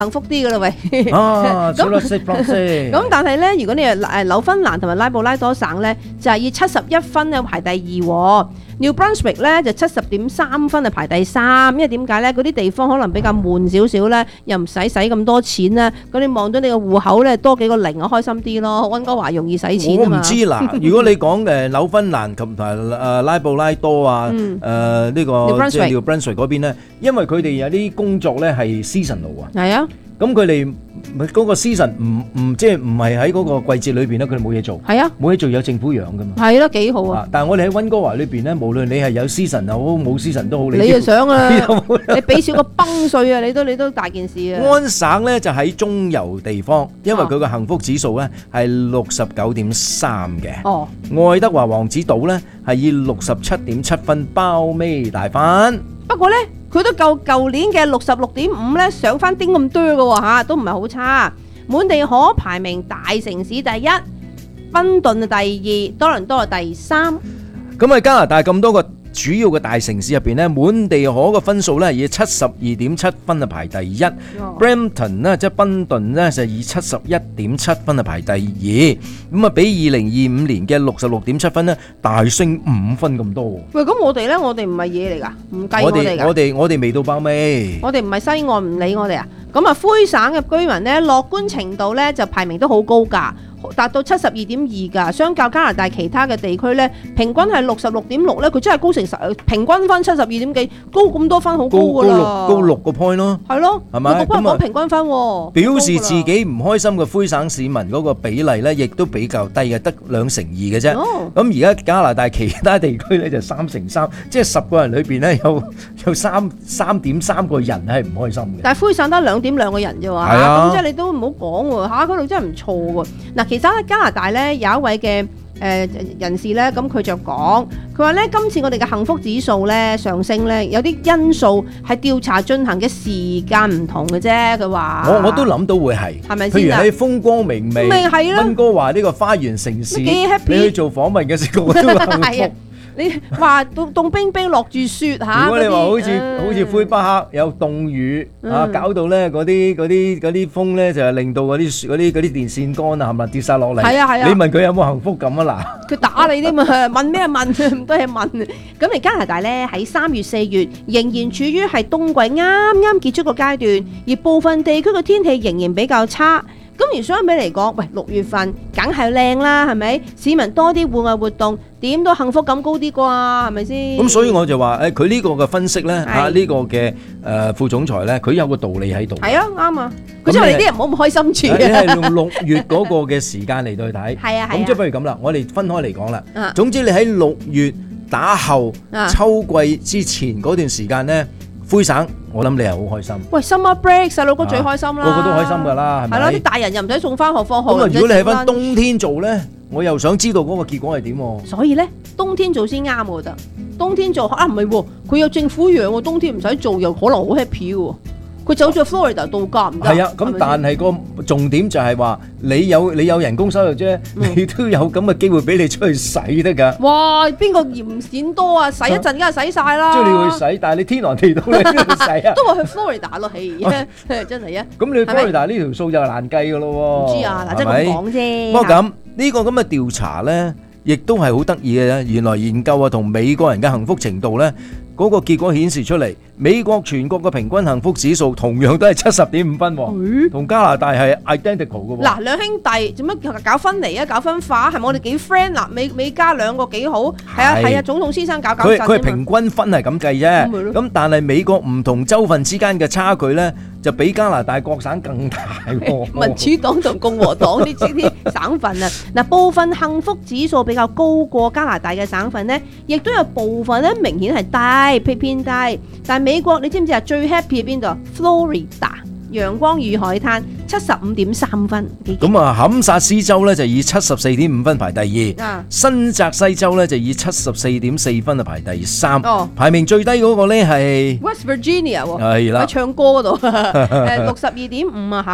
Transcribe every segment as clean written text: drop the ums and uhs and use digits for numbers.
幸福啲噶啦喂。 咁但係咧，如果你係紐芬蘭同埋拉布拉多省咧，就係以71分咧排第2。New Brunswick 咧就70.3分啊排第3，因為點解咧？嗰啲地方可能比較悶少少咧，又唔使咁多錢咧。咁你望到你個戶口咧多幾個零啊，開心啲咯。溫哥華容易使錢啊嘛。 我唔知嗱，如果你講紐芬蘭同埋拉布拉多啊，呢個即係 New Brunswick 嗰邊咧，因為佢哋有啲工作咧係 seasonal 啊。 係啊。 咁佢哋嗰個 season 即係唔係喺嗰個季節裏邊咧，佢哋冇嘢做。 係啊， 冇嘢做有政府養噶嘛。 係咯，幾好啊！ 但係我哋喺溫哥華裏邊咧，無論你係有 season 又好，冇 season 都好， 你就想啊，你俾少個崩稅啊，你都大件事啊！ 安省咧就喺中游地方，因為佢個幸福指數咧係69.3嘅。哦，愛德華王子島咧係以67.7分包尾大分。 不過咧，佢都夠舊年嘅66.5咧，上翻丁咁多嘅喎嚇，都唔係好差。滿地可排名大城市第一，賓頓第2，多倫多第3。 咁喺加拿大咁多個主要嘅大城市入邊咧，滿地可嘅分數咧以72.7分啊排第1。Brampton 咧即係賓頓咧就以71.7分啊排第2。咁啊比2025年嘅66.7分咧大升5分咁多。 喂，咁我哋咧，我哋唔係嘢嚟㗎，唔計我哋㗎。 我哋未到包尾。 我哋唔係西岸，唔理我哋啊。咁啊，灰省嘅居民咧，樂觀程度咧就排名都好高㗎。達到72.2㗎，相較加拿大其他嘅地區咧，平均係66.6咧，佢真係高成平均分72點幾，高咁多分，好高㗎啦， 高6個 point 咯， 係咯，係咪？咁啊，平均分喎， 表示自己唔開心嘅灰省市民嗰個比例咧，亦都比較低嘅，得2成2嘅啫。咁而家加拿大其他地區咧就3成3，即係10個人裏邊咧有3.3個人係唔開心嘅。 但係灰省得2.2個人啫喎，咁即係你都唔好講喎，嚇嗰度真係唔錯喎。嗱，其實喺加拿大咧有一位嘅人士咧，咁佢就講，佢話咧今次我哋嘅幸福指數咧上升咧，有啲因素係調查進行嘅時間唔同嘅啫。佢話我都諗到會係咪先？ 譬如喺風光明媚溫哥華呢個花園城市，你去做訪問嘅時候，我都幸福。 你話凍冰冰落住雪嚇， 如果你話好似魁北克有凍雨啊，搞到咧嗰啲風咧就係令到嗰啲電線桿啊，係咪跌晒落嚟？係啊！你問佢有冇幸福感啊？嗱， 佢打你添嘛？問咩問？唔多嘢問。咁而加拿大咧喺3月4月仍然處於係冬季啱啱結束個階段，而部分地區嘅天氣仍然比較差。咁而相比嚟講，喂，6月份梗係靚啦，係咪？市民多啲戶外活動，點都幸福感高啲啩，係咪先？咁所以我就話佢呢個嘅分析咧，呢個嘅副總裁咧，佢有個道理喺度。係啊，啱啊。佢即係你啲人唔好咁開心住。 你係用6月嗰個嘅時間嚟到去睇。係啊。咁即係不如咁啦，我哋分開嚟講啦。總之你喺6月打後秋季之前嗰段時間咧，灰省，我諗你係好開心。喂 ，Summer break 細路哥最開心啦， 個個都開心㗎啦，係咪？ 係咯，啲大人又唔使送翻學放學。 咁啊，如果你喺翻冬天做咧，我又想知道嗰個結果係點喎。 所以咧，冬天做先啱我覺得。冬天做啊，唔係喎，佢有政府養喎，冬天唔使做又可能好 happy 喎。佢走咗 Florida 度假唔得。係啊， 咁但係個重點就係話你有人工收入啫，你都有咁嘅機會俾你出去使得㗎。 哇！邊個嫌錢多啊？洗一陣梗係洗晒啦。 即係你會洗，但係你天寒地凍你邊度洗啊？ 都話去 Florida 咯，係真係啊！ 咁你去 Florida 呢條數就難計㗎咯喎。 唔知啊，嗱，即係咁講啫。 不過咁呢個咁嘅調查咧，亦都係好得意嘅啫。原來研究啊，同美國人嘅幸福程度咧，嗰個結果顯示出嚟，美國全國嘅平均幸福指數同樣都係70.5分喎，同加拿大係 identical 嘅喎。 嗱，兩兄弟做乜搞分離啊？搞分化係咪我哋幾 friend 嗱？美加兩個幾好，係啊，總統先生搞佢係平均分係咁計啫。咁但係美國唔同州份之間嘅差距咧，就比加拿大各省更大喎。 民主黨同共和黨啲省份啊，嗱，部分幸福指數比較高過加拿大嘅省份咧，亦都有部分咧明顯係偏低。但係美國你知唔知啊？最 happy 喺邊度 ？Florida 陽光與海灘75.3分。 咁啊，堪薩斯州咧就以74.5分排第2，新澤西州咧就以74.4分啊排第3。排名最低嗰個咧係 West Virginia 喎， 係啦， 喺唱歌嗰度62.5啊嚇。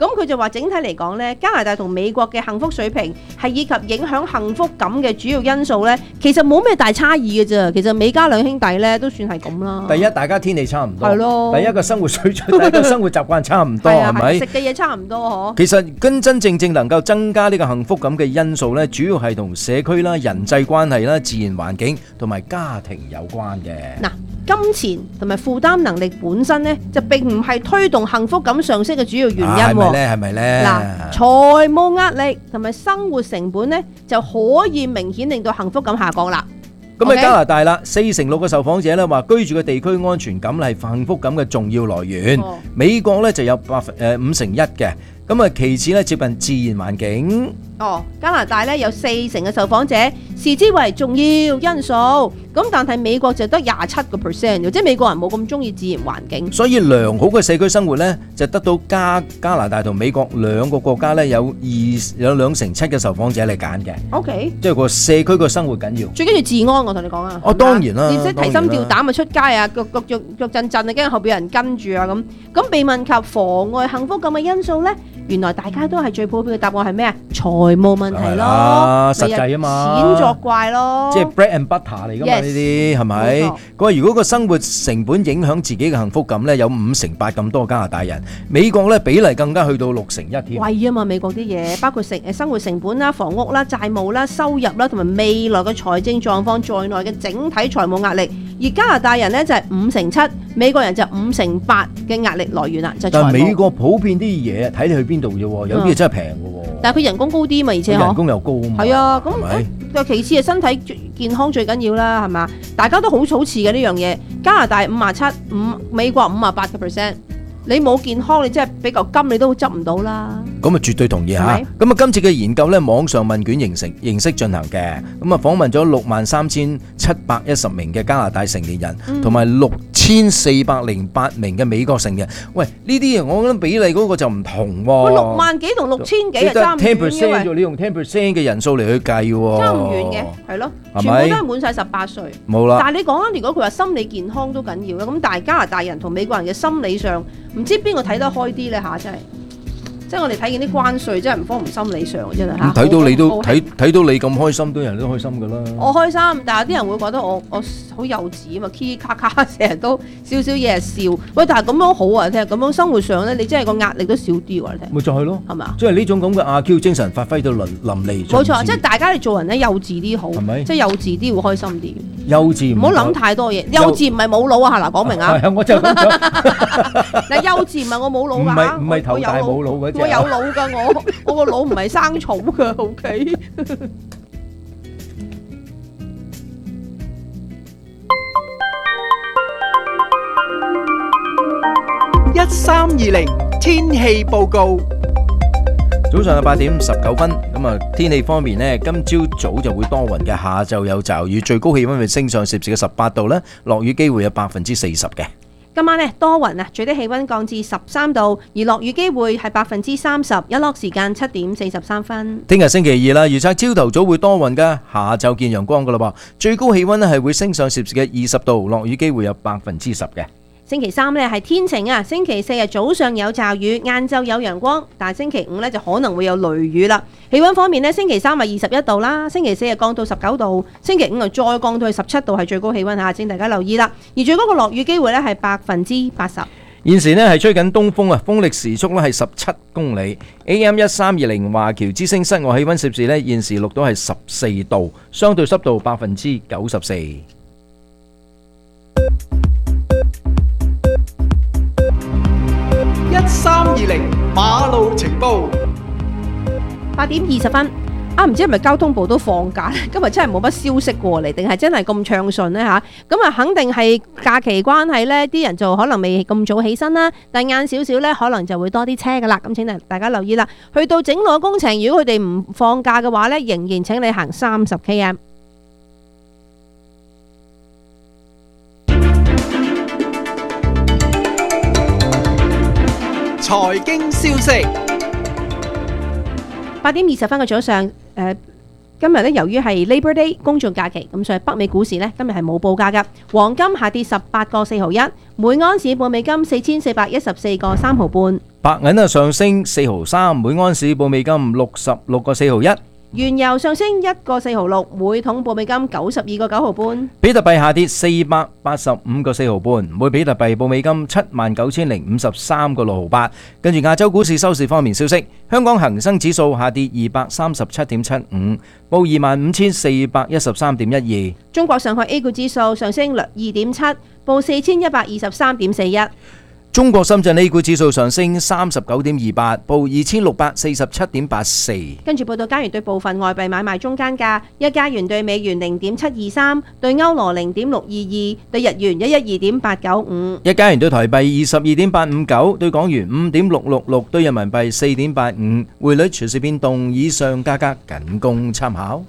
咁佢就話整體嚟講咧，加拿大同美國嘅幸福水平係以及影響幸福感嘅主要因素咧，其實冇咩大差異嘅啫。其實美加兩兄弟咧都算係咁啦。 第一，大家天氣差唔多， 係咯。 第一個生活水準，第一個生活習慣差唔多，係咪？ 食嘅嘢差唔多嗬。 其實真真正正能夠增加呢個幸福感嘅因素咧，主要係同社區啦、人際關係啦、自然環境同埋家庭有關嘅。 嗱，金錢同埋負擔能力本身咧，就並唔係推動幸福感上升嘅主要原因喎。 係咪咧？係咪咧？ 嗱，財務壓力同埋生活成本咧，就可以明顯令到幸福感下降啦。 咁喺加拿大啦，46%嘅受訪者咧話居住嘅地區安全感係幸福感嘅重要來源。美國咧就有51%嘅。咁啊，其次咧接近自然環境。加拿大咧有40%嘅受訪者視之為重要因素，咁但係美國就得27%，即係美國人冇咁中意自然環境。所以良好嘅社區生活咧，就得到加拿大同美國兩個國家咧有2成7嘅受訪者嚟揀嘅。OK， 即係個社區個生活緊要，最緊要治安。我同你講啊，當然啦，你即係提心吊膽啊，出街啊，腳震震啊，驚後邊有人跟住啊咁。咁被問及妨礙幸福感嘅因素咧，原來大家都係最普遍嘅答案係咩啊？財務問題咯，實際啊嘛，錢作怪咯，即係 bread and butter 嚟噶嘛呢啲係咪？佢話如果個生活成本影響自己嘅幸福感咧，有58%咁多加拿大人，美國咧比例更加去到61%添。貴啊嘛，美國啲嘢包括生活成本啦、房屋啦、債務啦、收入啦，同埋未來嘅財政狀況在內嘅整體財務壓力。而加拿大人咧就係57%，美國人就58%嘅壓力來源啦，就係財務。但係美國普遍啲嘢睇你去邊度啫喎，有啲嘢真係平嘅喎。但係佢人工高啲嘛，而且人工又高啊嘛。係啊，咁其次係身體健康最緊要啦，係嘛？大家都好似嘅呢樣嘢。加拿大57%，美國58%。你冇健康，你真係俾嚿金你都執唔到啦。咁啊，絕對同意嚇。咁啊，今次嘅研究咧，網上問卷形式進行嘅，咁啊訪問咗63,710名嘅加拿大成年人，同埋6,408名嘅美國成人。喂，呢啲嘢我覺得比例嗰個就唔同喎。6萬幾同6,000幾係差唔遠嘅。10% 啫，你用10% 嘅人數嚟去計喎。差唔遠嘅，係咯，全部都係滿晒18歲。冇啦。但係你講啦，如果佢話心理健康都緊要嘅，咁但係加拿大人同美國人嘅心理上，唔知邊個睇得開啲咧嚇，真係。即係我哋睇見啲關稅，真係唔方唔心理上真係嚇。睇到你都睇到你咁開心，對人都開心㗎啦。我開心，但係啲人會覺得我好幼稚啊嘛，嘰咔咔成日都少少嘢笑。喂，但係咁樣好啊，聽咁樣生活上咧，你真係個壓力都少啲喎，你聽。咪就係咯，係嘛？即係呢種咁嘅阿 Q 精神發揮到淋漓。冇錯，即係大家你做人咧幼稚啲好，係咪？即係幼稚啲會開心啲。幼稚唔好諗太多嘢，幼稚唔係冇腦啊！嗱，講明啊。係啊，我就咁講。嗱，幼稚唔係我冇腦㗎，唔係頭大冇腦嗰隻。我有腦㗎，我個腦唔係生草㗎，OK。 1320天氣報告。 早上嘅8點19分，咁啊天氣方面呢，今朝早就會多雲嘅，下晝有驟雨，最高氣溫會升上攝氏嘅18度啦，落雨機會有40%嘅。 今晚呢多雲啊，最低氣溫降至13度，而落雨機會係30%，日落時間7點43分。 聽日星期二啦，預測朝頭早會多雲噶，下晝見陽光噶啦噃，最高氣溫呢係會升上攝氏嘅20度，落雨機會有10%嘅。 星期三呢係天晴啊，星期四日早上有驟雨，晏晝有陽光，但係星期五呢就可能會有雷雨啦。氣溫方面呢，星期三係21度啦，星期四日降到19度，星期五又再降到去17度，係最高氣溫吓，請大家留意啦。而最高嘅落雨機會呢係80%。 現時呢係吹緊東風啊，風力時速呢係17公里。AM 1320華僑之聲室外氣溫攝氏呢現時錄到係14度，相對濕度94%。 1320馬路情報。 8點20分，唔知係咪交通部都放假？今日真係冇乜消息過嚟，定係真係咁暢順呢？吓？咁啊，肯定係假期關係呢，啲人就可能未咁早起身啦，但晏少少呢，可能就會多啲車噶啦。咁請大家留意啦，去到整路工程，如果佢哋唔放假嘅話呢，仍然請你行30 km。 財經消息。 8點20分嘅早上，今日咧由於係 Labor Day 公眾假期，咁所以北美股市呢今日係冇報價㗎。黃金下跌18個4毫1，每盎司報美金4414個3毫半。 白銀啊上升4毫3，每安士報美金66個4毫1。 原油上升1個4毫6，每桶報美金92個9毫半。 比特幣下跌485個4毫半，每比特幣報美金79,053個6毫8。跟住亞洲股市收市方面消息，香港恒生指數下跌237.75，報25,413.12。 中國上海 A 股指數上升略2.7，報4,123.41。 中國深圳 A 股指數上升39.28，報2,647.84。 跟住報道加元對部分外幣買賣中間價：一加元對美元0.723，對歐羅0.622，對日元112.895。 一加元對台幣22.859，對港元5.666，對人民幣4.85。匯率隨時變動，以上價格僅供參考。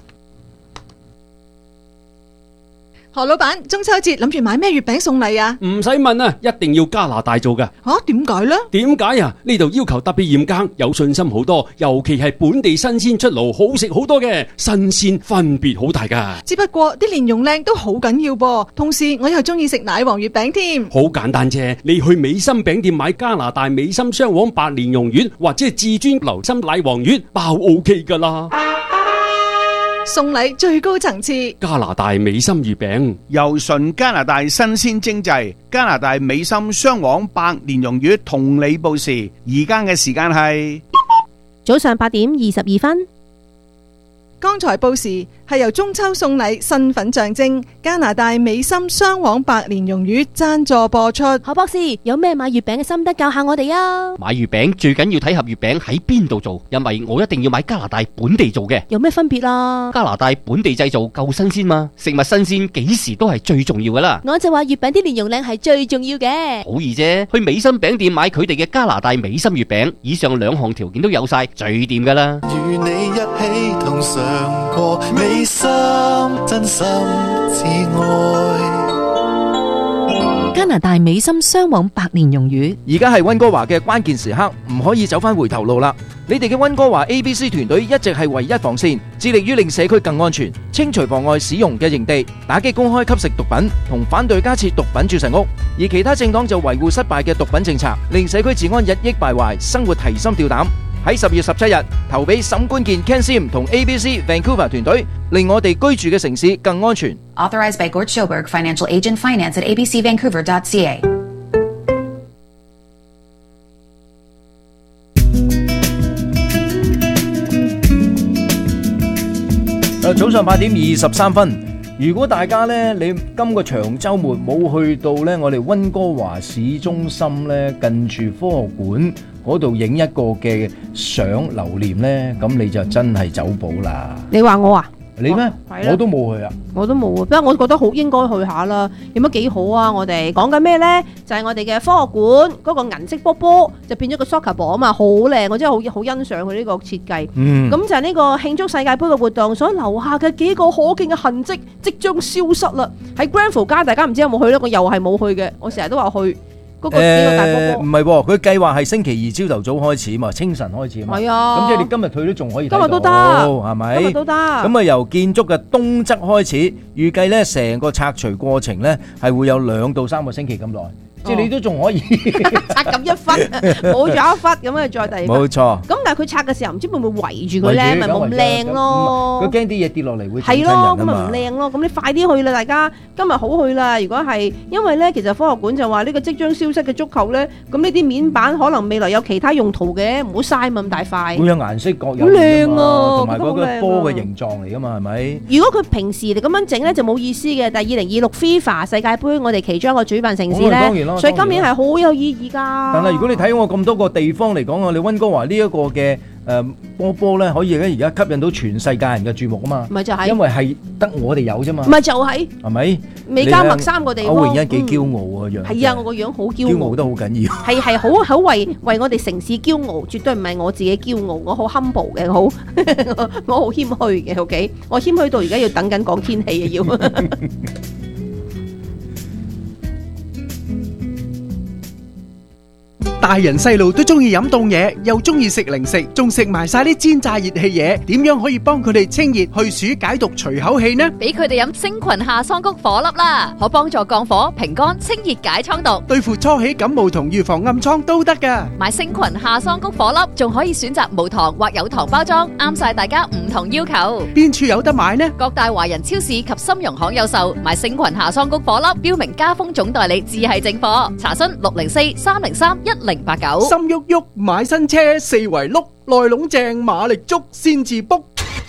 何老闆，中秋節諗住買咩月餅送禮啊？ 唔使問啊，一定要加拿大做㗎。 點解呢？ 點解啊？呢度要求特別嚴格，有信心好多，尤其係本地新鮮出爐，好食好多嘅，新鮮分別好大㗎。 只不過啲蓮蓉靚都好緊要噃，同時我又中意食奶黃月餅添。 好簡單啫，你去美心餅店買加拿大美心雙黃白蓮蓉月，或者係至尊流心奶黃月，包 OK 㗎啦。 送禮最高層次， 加拿大美心月餅， 由純加拿大新鮮精製，加拿大美心雙黃白蓮蓉月同你報時，而家嘅時間係早上8點22分。 剛才報時係由中秋送禮身份象徵加拿大美心雙黃白蓮蓉月贊助播出。 何博士有咩買月餅嘅心得教下我哋啊？ 買月餅最緊要睇盒月餅喺邊度做，因為我一定要買加拿大本地做嘅。 有咩分別啊？ 加拿大本地製造夠新鮮嘛，食物新鮮幾時都係最重要噶啦。 我就話月餅啲蓮蓉靚係最重要嘅。 好易啫，去美心餅店買佢哋嘅加拿大美心月餅，以上兩項條件都有晒，最掂噶啦。 與你一起同嘗過美心真心至愛。 加拿大美心雙黃白蓮蓉月， 而家係溫哥華嘅關鍵時刻，唔可以走返回頭路啦！你哋嘅溫哥華 ABC 團隊一直係唯一防線，致力於令社區更安全，清除妨礙使用嘅營地，打擊公開吸食毒品，同反對加設毒品注射屋。而其他政黨就維護失敗嘅毒品政策，令社區治安日益敗壞，生活提心吊膽。喺10月17日投俾沈冠健 Ken Sim 同 ABC Vancouver 團隊，令我哋居住嘅城市更安全。 Authorized by Gord Schoberg, Financial Agent Finance at abcvancouver.ca。 早上8點23分。如果大家呢，你今個長週末冇去到呢，我哋溫哥華市中心呢，近住科學館嗰度影一個嘅相留念呢，咁你就真係走寶啦。 你話我啊？ 你咩？我都冇去啊！ 我都冇啊，不過我覺得好應該去下啦。有乜幾好啊？我哋講緊咩呢？就係我哋嘅科學館嗰個銀色波波就變咗個 soccer 波啊嘛，好靚，我真係好欣賞佢呢個設計。咁就係呢個慶祝世界盃嘅活動所留下嘅幾個可見嘅痕跡，即將消失啦。喺 Granville街，大家唔知有冇去呢？我又係冇去嘅，我成日都話去。嗰個幾個大波波唔係喎，佢計劃係星期二朝頭早開始嘛，清晨開始嘛。係啊，咁即係你今日去都仲可以睇到。今日都得，係咪？今日都得。咁啊，由建築嘅東側開始，預計咧成個拆除過程咧係會有2到3個星期咁耐。即係你都仲可以拆咁一忽，冇咗一忽咁啊，再第二忽。 冇錯。咁但係佢拆嘅時候，唔知會唔會圍住佢咧，咪冇咁靚咯。 佢驚啲嘢跌落嚟會係咯，咁咪唔靚咯。咁你快啲去啦，大家今日好去啦。如果係因為咧，其實科學館就話呢個即將消失嘅足球咧，咁呢啲面板可能未來有其他用途嘅，唔好嘥咁大塊。 會有顏色各有。 好靚啊！ 同埋嗰個波嘅形狀嚟㗎嘛，係咪？ 如果佢平時嚟咁樣整咧，就冇意思嘅。但係2026 FIFA 世界盃，我哋其中一個主辦城市咧。所以今年係好有意義㗎。 但係如果你睇我咁多個地方嚟講，我哋溫哥華呢一個嘅波波咧，可以而家吸引到全世界人嘅注目啊嘛。咪就係，因為係得我哋有啫嘛。咪就係，係咪？未加墨3個地方。歐榮欣幾驕傲啊樣。係啊，我個樣好驕傲。驕傲得好緊要。係好為我哋城市驕傲，絕對唔係我自己驕傲。我好 humble 嘅，我好謙虛嘅。OK， 我謙虛到而家要等緊講天氣啊要。 大人細路都中意飲凍嘢，又中意食零食，仲食埋晒啲煎炸熱氣嘢，點樣可以幫佢哋清熱去暑解毒除口氣呢？ 俾佢哋飲星群夏桑菊顆粒啦，可幫助降火、平肝、清熱解瘡毒， 對付初起感冒同預防暗瘡都得噶。 買星群夏桑菊顆粒，仲可以選擇無糖或有糖包裝，啱晒大家唔同要求。 邊處有得買呢？ 各大華人超市及參茸行有售。買星群夏桑菊顆粒，標明加豐總代理，只係正貨。查詢604-303-1089。 心郁郁買新車，四圍碌，內籠正馬力足先至卜。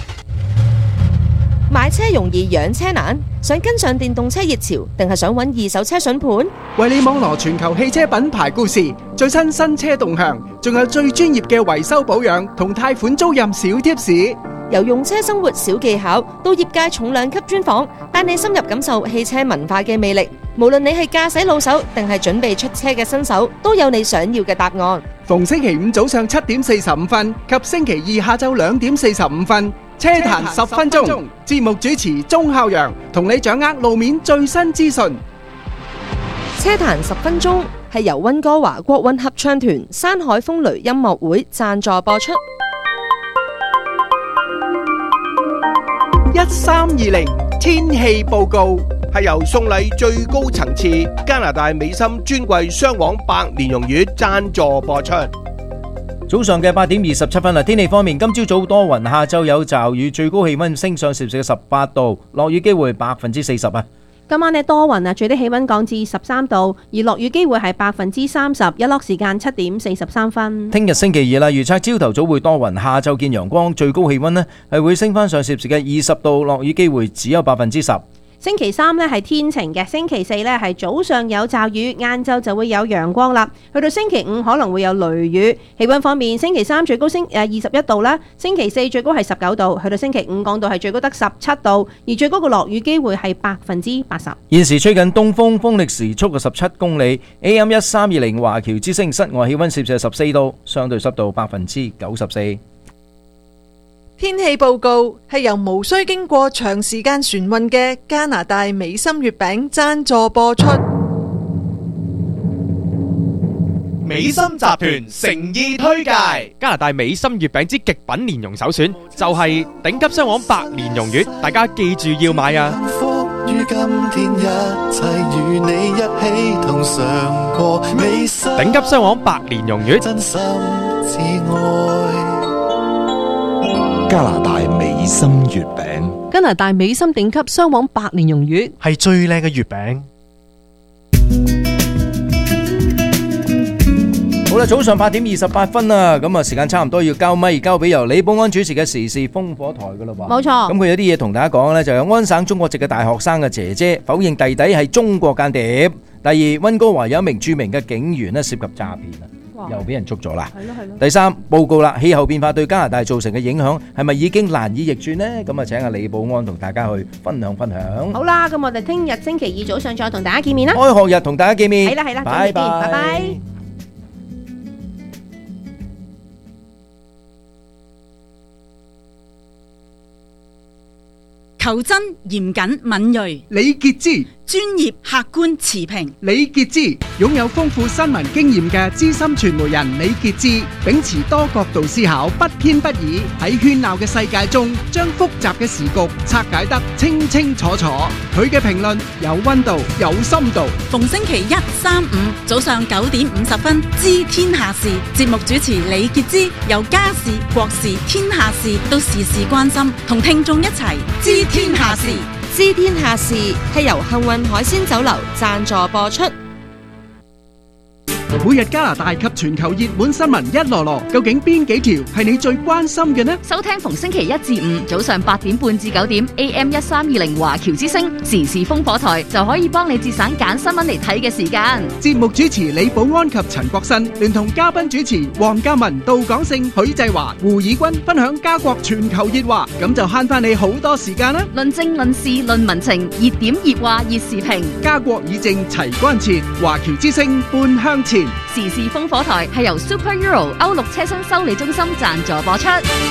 買車容易養車難，想跟上電動車熱潮，定係想揾二手車筍盤？ 為你網羅全球汽車品牌故事、最新新車動向，仲有最專業嘅維修保養同貸款租賃小貼士。 由用車生活小技巧到業界重量級專訪，帶你深入感受汽車文化嘅魅力。無論你係駕駛老手定係準備出車嘅新手，都有你想要嘅答案。 逢星期五早上7點45分及星期二下晝2點45分，車壇10分鐘，節目主持鐘孝陽同你掌握路面最新資訊。 車壇10分鐘係由溫哥華國韻合唱團山海風雷音樂會贊助播出。 1320天氣報告係由送禮最高層次加拿大美心專櫃雙黃白蓮蓉月贊助播出。 早上嘅8點27分啦，天氣方面，今朝早多雲，下晝有驟雨，最高氣溫升上攝氏18度，落雨機會40%啊。 今晚呢多雲啊，最低氣溫降至13度，而落雨機會係30%，日落時間7點43分。 聽日星期二啦，預測朝頭早會多雲，下晝見陽光，最高氣溫呢係會升翻上攝氏嘅20度，落雨機會只有10%。 星期三呢係天晴嘅，星期四呢係早上有驟雨，晏晝就會有陽光啦。去到星期五可能會有雷雨。氣溫方面，星期三最高21度啦，星期四最高係19度，去到星期五降到係最高得17度，而最高嘅落雨機會係80%。 現時吹緊東風，風力時速嘅17公里。AM 1320華僑之聲，室外氣溫攝氏14度，相對濕度94%。 天氣報告係由無需經過長時間船運嘅加拿大美心月餅贊助播出。 美心集團誠意推介加拿大美心月餅之極品蓮蓉首選，就係頂級雙黃白蓮蓉月，大家記住要買啊！ 於今天一切與你一起同嘗過美心， 頂級雙黃白蓮蓉月， 真心至愛。 加拿大美心月餅， 加拿大美心頂級雙黃白蓮蓉月係最靚嘅月餅。 好啦，早上8點28分啦，咁啊時間差唔多要交咪交俾由李寶安主持嘅時事風火台噶啦噃。 冇錯。 咁佢有啲嘢同大家講呢，就有安省中國籍嘅大學生嘅姐姐否認弟弟係中國間諜。第二，溫哥華有一名著名嘅警員呢涉及詐騙啊，又俾人捉咗啦。第三，報告啦，氣候變化對加拿大造成嘅影響係咪已經難以逆轉呢？咁啊，請阿李寶安同大家去分享。 好啦，咁我哋聽日星期二早上再同大家見面啦。 開學日同大家見面。 係啦， 拜拜， 拜拜。 求真、嚴謹、敏銳。 李傑之專業、客觀、持平。 李傑之擁有豐富新聞經驗嘅資深傳媒人李傑之，秉持多角度思考，不偏不倚，喺喧鬧嘅世界中，將複雜嘅時局拆解得清清楚楚。佢嘅評論有溫度，有深度。 逢星期一、三、五早上9點50分，知天下事。節目主持李傑之，由家事、國事、天下事都事事關心，同聽眾一齊知天下事。 知天下事係由幸運海鮮酒樓贊助播出。 每日加拿大及全球熱門新聞一籮籮，究竟邊幾條係你最關心嘅呢？ 收聽逢星期一至五早上8點半至9點 AM 1320華僑之聲時事風火台，就可以幫你節省揀新聞嚟睇嘅時間。 節目主持李寶安及陳國新聯同嘉賓主持黃嘉文、杜廣勝、許濟華、胡以軍分享加國全球熱話，咁就慳翻你好多時間啦！ 論政論事論民情，熱點熱話熱時評， 加國議政齊關切，華僑之聲半向前。 時事風火台係由 Super Euro 歐陸車身修理中心贊助播出。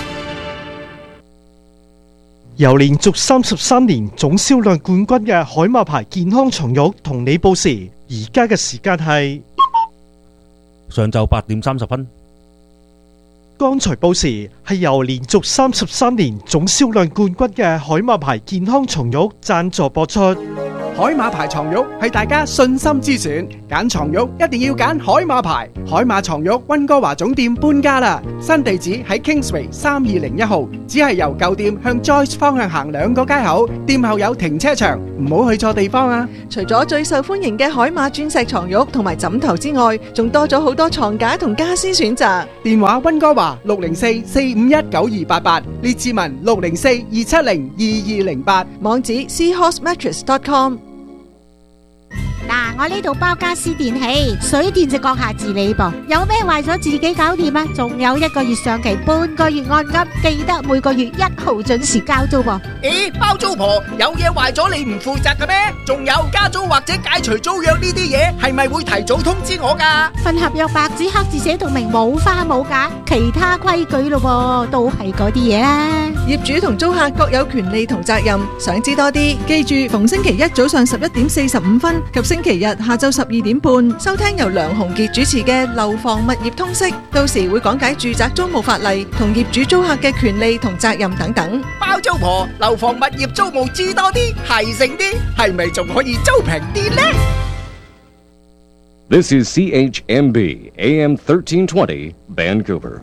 由連續33年總銷量冠軍嘅海馬牌健康床褥同你報時，而家嘅時間係上晝8點30分。 剛才報時係由連續33年總銷量冠軍嘅海馬牌健康床褥贊助播出。 海馬牌床褥係大家信心之選，揀床褥一定要揀海馬牌。海馬床褥溫哥華總店搬家啦，新地址喺 Kingsway 3201號，只係由舊店向 Joyce 方向行2個街口，店後有停車場，唔好去錯地方啊！ 除咗最受歡迎嘅海馬鑽石床褥同埋枕頭之外，仲多咗好多床架同家私選擇。 電話溫哥華604-451-9288，列治文604-270-2208， 網址 seahorsemattress.com。 嗱，我呢度包家私電器，水電就閣下自理噃，有咩壞咗自己搞掂啊！仲有1個月上期，半個月按金，記得每個月1號準時交租噃。 咦，包租婆有嘢壞咗你唔負責嘅咩？仲有加租或者解除租約呢啲嘢，係咪會提早通知我㗎？ 份合約白紙黑字寫到明，冇花冇假，其他規矩咯噃，都係嗰啲嘢啦。 業主同租客各有權利同責任，想知多啲，記住逢星期一早上11:45及星期日下晝12點半，收聽由梁鴻傑主持嘅《樓房物業通識》，到時會講解住宅租務法例同業主租客嘅權利同責任等等。 包租婆樓房物業租務知多啲，係剩啲，係咪仲可以租平啲呢？ This is CHMB AM 1320 Vancouver.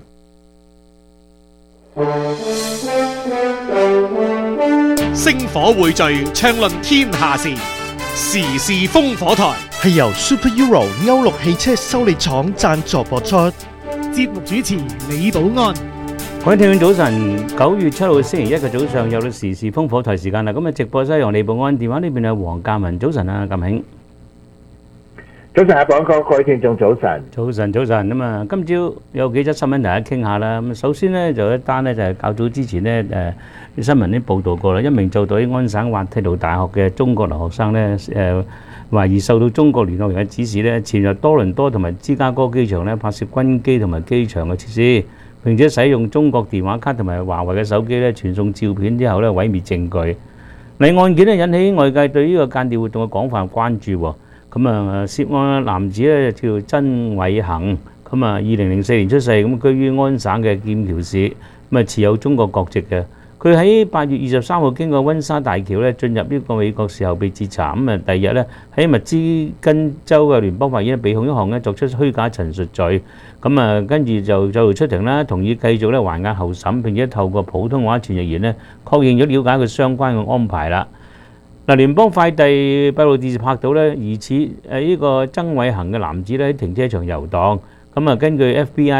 星火匯聚，暢論天下事，時事烽火台係由 Super Euro 歐陸汽車修理廠贊助播出。 節目主持李寶安。 各位聽眾早晨，9月7號星期一嘅早上有到時事烽火台時間啦。咁啊，直播室由李寶安，電話呢邊係黃鑑文。早晨啊，鑑兄。 早晨啊，寶安哥，各位聽眾早晨。 早晨，咁啊，今朝有幾則新聞大家傾下啦。咁首先呢，就一單呢，就係較早之前呢，啲新聞啲報導過啦，一名就讀喺安省滑鐵盧大學嘅中國留學生呢，懷疑受到中國聯絡人嘅指示呢，潛入多倫多同埋芝加哥機場呢，拍攝軍機同埋機場嘅設施，並且使用中國電話卡同埋華為嘅手機呢，傳送照片之後呢，毀滅證據。嚟案件呢，引起外界對呢個間諜活動嘅廣泛關注喎。咁啊，涉案男子咧叫曾偉恒，咁啊2004年出世，咁居於安省嘅劍橋市，咁啊持有中國國籍嘅。佢喺8月23號經過溫莎大橋咧進入呢個美國時候被截查，咁啊第二日咧喺密芝根州嘅聯邦法院被控一項咧作出虛假陳述罪，咁啊跟住就出庭啦，同意繼續咧還押候審，並且透過普通話傳譯員咧確認咗了解佢相關嘅安排啦。嗱，聯邦快遞閉路電視拍到咧，疑似呢個曾偉恒嘅男子咧喺停車場遊蕩。咁啊，根據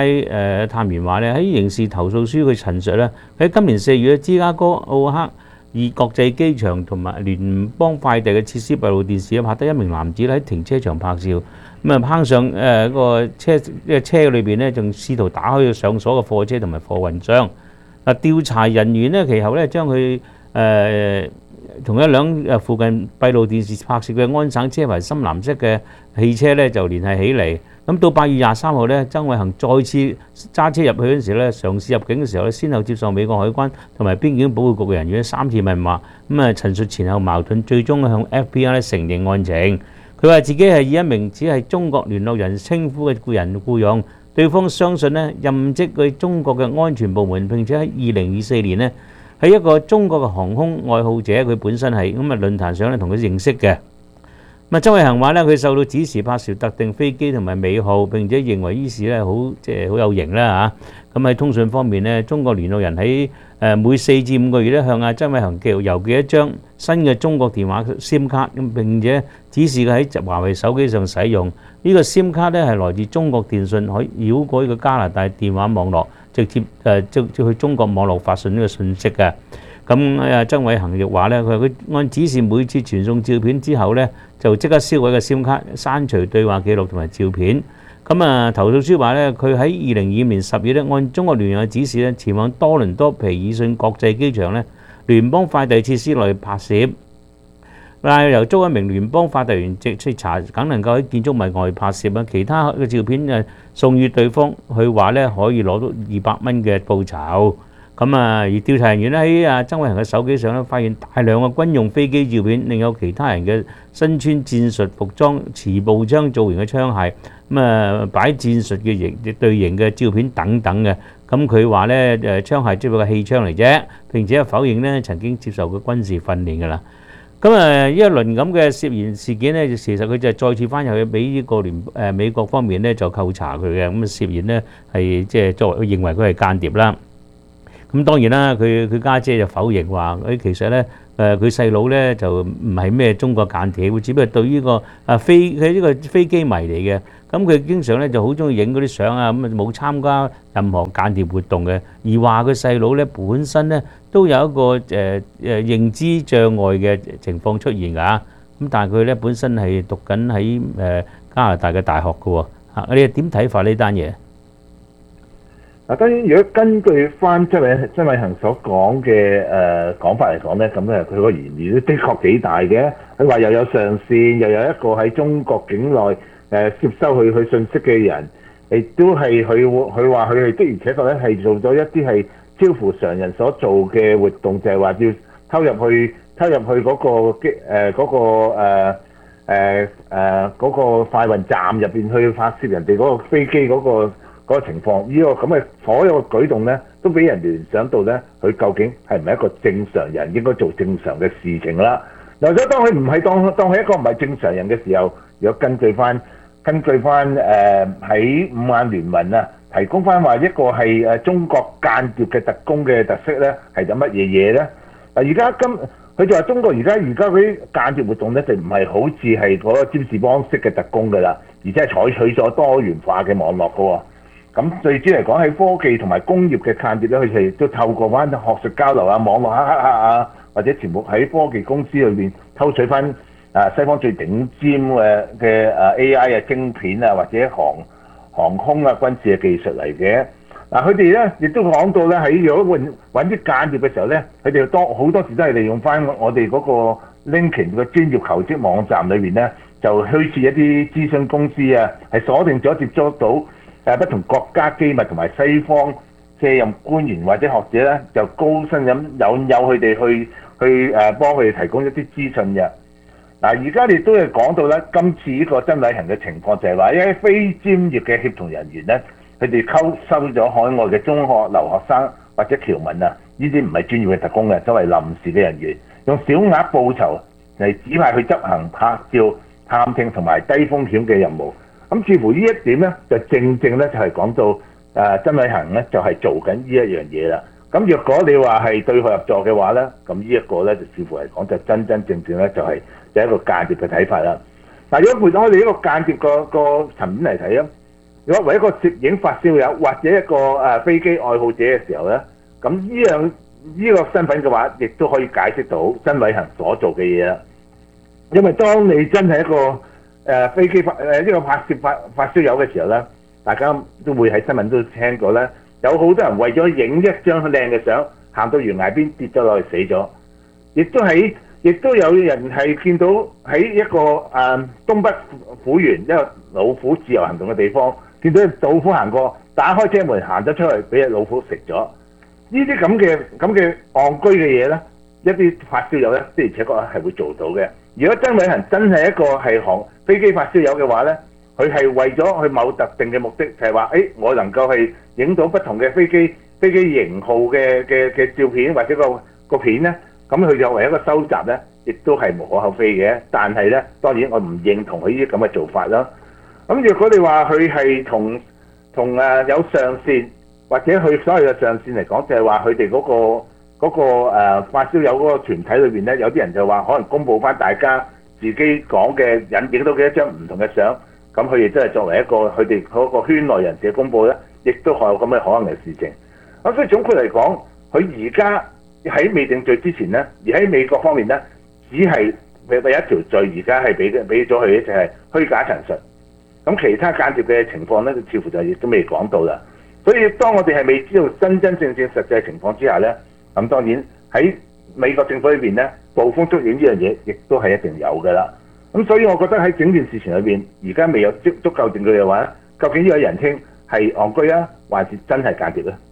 FBI 探員話咧，喺刑事投訴書佢陳述咧，喺今年4月芝加哥奧克爾國際機場同埋聯邦快遞嘅設施閉路電視拍得一名男子喺停車場拍照，咁啊攀上個車裏邊咧，仲試圖打開上鎖嘅貨車同埋貨運箱。嗱，調查人員咧其後咧將佢同一輛附近閉路電視拍攝嘅安省車牌深藍色嘅汽車咧就聯繫起嚟。咁到8月23號咧，曾偉恒再次揸車入去嗰陣時咧，嘗試入境嘅時候咧，先後接受美國海關同埋邊境保護局嘅人員3次問話，咁啊陳述前後矛盾，最終向 FBI 承認案情。佢話自己係以一名只係中國聯絡人稱呼嘅人僱用，對方相信咧任職佢中國嘅安全部門，並且喺2024年咧。係一個中國嘅航空愛好者，佢本身係咁啊論壇上咧同佢認識嘅。咁啊，曾偉恒話咧，佢受到指示拍攝特定飛機同埋尾號，並且認為於是咧好好有型啦嚇。咁喺通訊方面咧，中國聯絡人喺每4至5個月咧向阿曾偉恒郵寄一張新嘅中國電話 SIM 卡，咁並且指示佢喺華為手機上使用。呢個 SIM 卡咧係來自中國電信，可以繞過呢個加拿大電話網絡。直接去中國網絡發信呢個信息嘅。咁曾偉恒亦話咧，佢按指示每次傳送照片之後咧，就即刻銷毀個 SIM 卡，刪除對話記錄同埋照片。咁啊，投訴書話咧，佢喺2025年10月咧，按中國聯絡嘅指示咧，前往多倫多皮爾遜國際機場咧，聯邦快遞設施內拍攝。但係由租一名聯邦快遞員直接查，梗能夠喺建築物外拍攝啊。其他嘅照片送予對方，佢話咧可以攞到200蚊嘅報酬。咁啊，而調查人員咧喺曾偉恒嘅手機上咧發現大量嘅軍用飛機照片，另有其他人嘅身穿戰術服裝、持步槍造型嘅槍械， 咁啊擺戰術嘅型隊形嘅照片等等嘅。咁佢話咧槍械只不過係氣槍嚟啫，並且否認咧曾經接受過軍事訓練㗎啦。咁呢一輪咁嘅涉嫌事件咧，其實佢就再次翻入去俾呢個美國方面咧就扣查佢嘅，咁涉嫌咧係即係作為佢認為佢係間諜啦。咁當然啦，佢家姐就否認話，其實咧佢細佬咧就唔係咩中國間諜，佢只不過對呢個佢呢個飛機迷嚟嘅。咁佢經常咧就好中意影嗰啲相啊，咁冇參加任何間諜活動嘅。而話佢細佬咧本身咧都有一個認知障礙嘅情況出現㗎。咁但係佢咧本身係讀緊喺加拿大嘅大學㗎喎。你哋點睇法呢單嘢？ 嗱，當然，如果根據翻曾偉恒所講嘅講法嚟講咧，咁佢個嫌疑都的確幾大嘅。佢話又有上線，又有一個喺中國境內接收佢信息嘅人，亦都係佢話佢係的而且確咧係做咗一啲係超乎常人所做嘅活動，就係話要偷入去嗰個快運站入邊去拍攝人哋嗰個飛機嗰個情況。呢個咁嘅所有嘅舉動咧，都俾人聯想到咧，佢究竟係唔係一個正常人應該做正常嘅事情啦？嗱，所以當佢唔係當佢一個唔係正常人嘅時候，如果根據翻喺五眼聯盟啊，提供翻話一個係中國間諜嘅特工嘅特色咧，係有乜嘢嘢咧？嗱，而家佢就話中國而家嗰啲間諜活動咧，就唔係好似係嗰個占士邦式嘅特工㗎啦，而且係採取咗多元化嘅網絡㗎喎。咁最主要嚟講喺科技同埋工業嘅間諜咧，佢哋都透過翻學術交流啊、網絡黑客啊，或者全部喺科技公司裏邊偷取翻西方最頂尖嘅AI 嘅晶片啊，或者航空啊、軍事嘅技術嚟嘅。嗱，佢哋咧亦都講到咧，喺如果揾啲間諜嘅時候咧，佢哋好多時都係利用翻我哋嗰個 LinkedIn 嘅專業求職網站裏邊咧，就虛設一啲諮詢公司啊，係鎖定咗接觸到不同國家機密同埋西方卸任官員或者學者咧，就高薪咁誘佢哋去幫佢哋提供一啲資訊嘅。嗱，而家亦都係講到咧，今次呢個曾偉恒嘅情況就係話，因為非專業嘅協同人員咧，佢哋收咗海外嘅中學留學生或者僑民啊，呢啲唔係專業嘅特工嘅，作為臨時嘅人員，用小額報酬嚟指派去執行拍照、探聽同埋低風險嘅任務。咁似乎呢一點咧，就正咧就係講到曾偉恒咧就係做緊呢一樣嘢啦。咁若果你話係對佢合作嘅話咧，咁呢一個咧就似乎嚟講就真正咧就係一個間諜嘅睇法啦。嗱，如果換我哋一個間諜個層面嚟睇啊，如果為一個攝影發燒友或者一個飛機愛好者嘅時候咧，咁呢個身份嘅話，亦都可以解釋到曾偉恒所做嘅嘢啦。因為當你真係一個飛機呢個拍攝發燒友嘅時候咧，大家都會喺新聞都聽過咧，有好多人為咗影一張靚嘅相，行到懸崖邊跌咗落去死咗，亦都有人係見到喺一個東北虎園一個老虎自由行動嘅地方，見到隻老虎行過，打開車門行咗出去，俾隻老虎食咗。呢啲咁嘅戇居嘅嘢咧，一啲發燒友咧的而且確係會做到嘅。如果曾偉恒真係一個係飛機發燒友嘅話咧，佢係為咗去某特定嘅目的，就係話我能夠係影到不同嘅飛機型號嘅照片或者個片咧，咁佢就為一個收集咧，亦都係無可厚非嘅。但係咧，當然我唔認同佢呢啲咁嘅做法啦。咁若果你話佢係同有上線，或者佢所謂嘅上線嚟講，就係話佢哋嗰個發燒友嗰個團體裏邊咧，有啲人就話可能公佈翻大家自己講嘅引影到幾多張唔同嘅相，咁佢哋真係作為一個佢哋嗰個圈內人士嘅公佈咧，亦都係有咁嘅可能嘅事情。咁所以總括嚟講，佢而家喺未定罪之前咧，而喺美國方面咧，只係第一條罪而家係俾咗佢就係虛假陳述。咁其他間諜嘅情況咧，似乎就亦都未講到啦。所以當我哋係未知道真正實際情況之下咧，咁當然喺美國政府裏邊咧，捕風捉影呢樣嘢，亦都係一定有㗎啦。咁所以我覺得喺整件事情裏邊，而家未有足夠證據嘅話，究竟呢個人稱係戇居啊，還是真係間諜咧？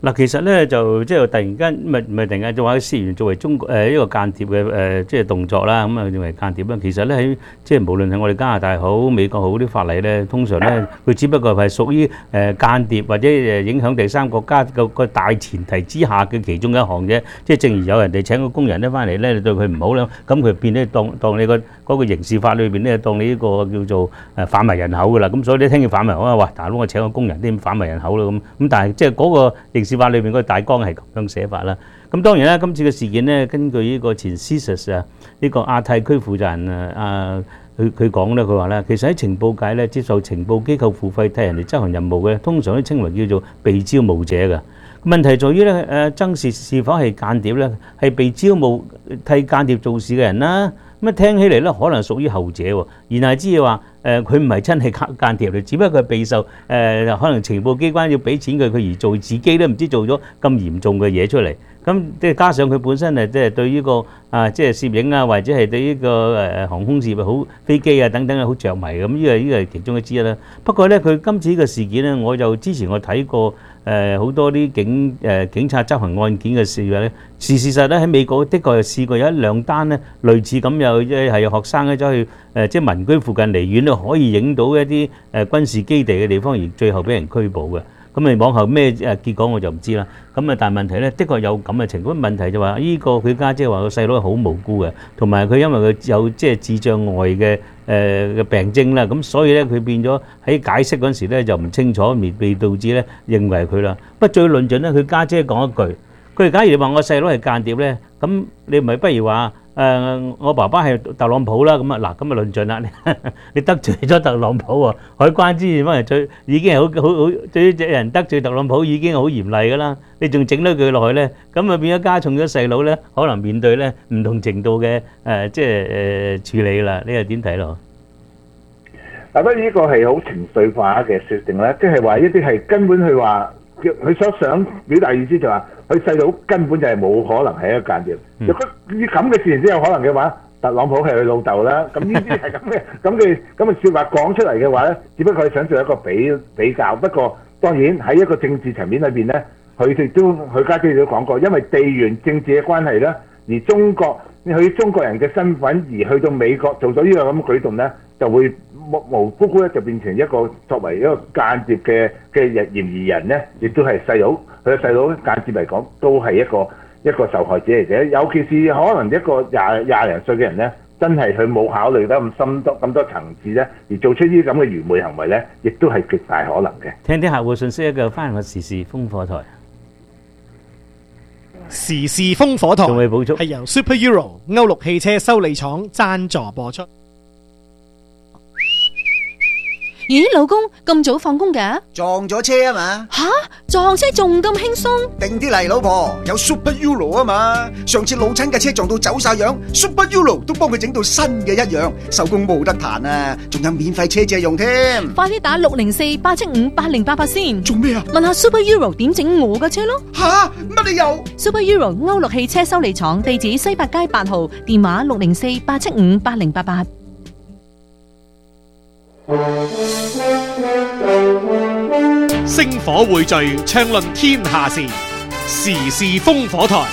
嗱，其實咧就即係突然間，唔係突然間就話試完作為中國一個間諜嘅即係動作啦，咁啊認為間諜啦。其實咧喺即係無論係我哋加拿大好、美國好啲法例咧，通常咧佢只不過係屬於間諜或者影響第三國家個大前提之下嘅其中一項啫。即係正如有人哋請個工人咧翻嚟咧，你對佢唔好咧，咁佢變咧當你嗰個刑事法裏邊咧當你呢個叫做販賣人口㗎啦。咁所以你聽見販賣人口啊，哇！大佬我請個工人啲販賣人口啦咁。咁但係即係嗰個刑事法裏邊嗰個大綱係咁樣寫法啦。咁當然啦，今次嘅事件呢，根據呢個前 CSIS 啊呢個亞太區負責人佢講咧，佢話咧，其實喺情報界咧，接受情報機構付費替人哋執行任務嘅，通常都稱為叫做被招募者嘅。問題在於咧，曾是否係間諜咧？係被招募替間諜做事嘅人啦。咁啊聽起嚟咧，可能屬於後者喎。言下之意話，佢唔係真係間諜嚟，只不過佢備受可能情報機關要俾錢佢而做，自己都唔知做咗咁嚴重嘅嘢出嚟。咁即係加上佢本身即係對呢個即係攝影啊，或者係對呢個航空事業好飛機啊等等啊好着迷咁，呢個係其中之一啦。不過咧，佢今次呢個事件咧，我就之前我睇過好多啲警察執行案件嘅事咧，事實咧喺美國的確係試過有一兩單咧類似咁，有係有學生咧走去即係民居附近離遠咧可以影到一啲軍事基地嘅地方，而最後俾人拘捕嘅。咁你往後咩結果我就唔知啦。咁但係問題咧，的確有咁嘅情況。問題就話呢個佢家姐話個細佬係好無辜嘅，同埋佢因為佢有即係智障礙嘅病徵啦，咁所以咧佢變咗喺解釋嗰時咧就唔清楚，未導致咧認為佢啦。不過最論盡咧，佢家姐講一句，佢假如你話我細佬係間諜咧，咁你咪不如話我爸爸係特朗普啦，咁啊嗱，咁啊論盡啦，你得罪咗特朗普喎，海關之前翻嚟已經係好對於人得罪特朗普已經係好嚴厲噶啦，你仲整多佢落去咧，咁啊變咗加重咗細佬咧，可能面對咧唔同程度嘅即係處理啦，你又點睇咯？ 嗱，不過呢個係好情緒化嘅設定咧，即係話一啲係根本佢話佢所想表達意思就話。佢細佬根本就係冇可能係一個間諜。如果呢咁嘅事情先有可能嘅話，特朗普係佢老豆啦。咁呢啲係咁嘅説話講出嚟嘅話咧，只不過係想做一個比較。不過當然喺一個政治層面裏邊咧，佢家姐都講過，因為地緣政治嘅關係咧，而佢中國人嘅身份而去到美國做咗呢個咁嘅舉動咧，就會無辜辜咧就變成一個作為一個間諜嘅嫌疑人咧，亦都係細佬。佢嘅細佬間接嚟講，都係一個受害者嚟嘅。尤其是可能一個廿零歲嘅人咧，真係佢冇考慮得咁多層次咧，而做出呢啲咁嘅愚昧行為咧，亦都係極大可能嘅。 聽啲客戶信息，一個翻嚟個時事風火台。 時事風火台仲未補足， 係由 Super Euro 歐陸汽車修理廠贊助播出。 咦，老公咁早放工㗎？ 撞咗車啊嘛！ 吓，撞車仲咁輕鬆？ 定啲嚟，老婆，有 Super Euro 啊嘛！上次老親嘅車撞到走晒樣 ，Super Euro 都幫佢整到新嘅一樣，手工冇得彈啊！仲有免費車借用添。 快啲打604-875-8088先。 做咩啊？ 問下 Super Euro 點整我嘅車咯。 吓，乜你又 ？Super Euro 歐陸汽車修理廠，地址西八街8號，電話604-875-8088。 星火匯聚，暢論天下事，時事風火台。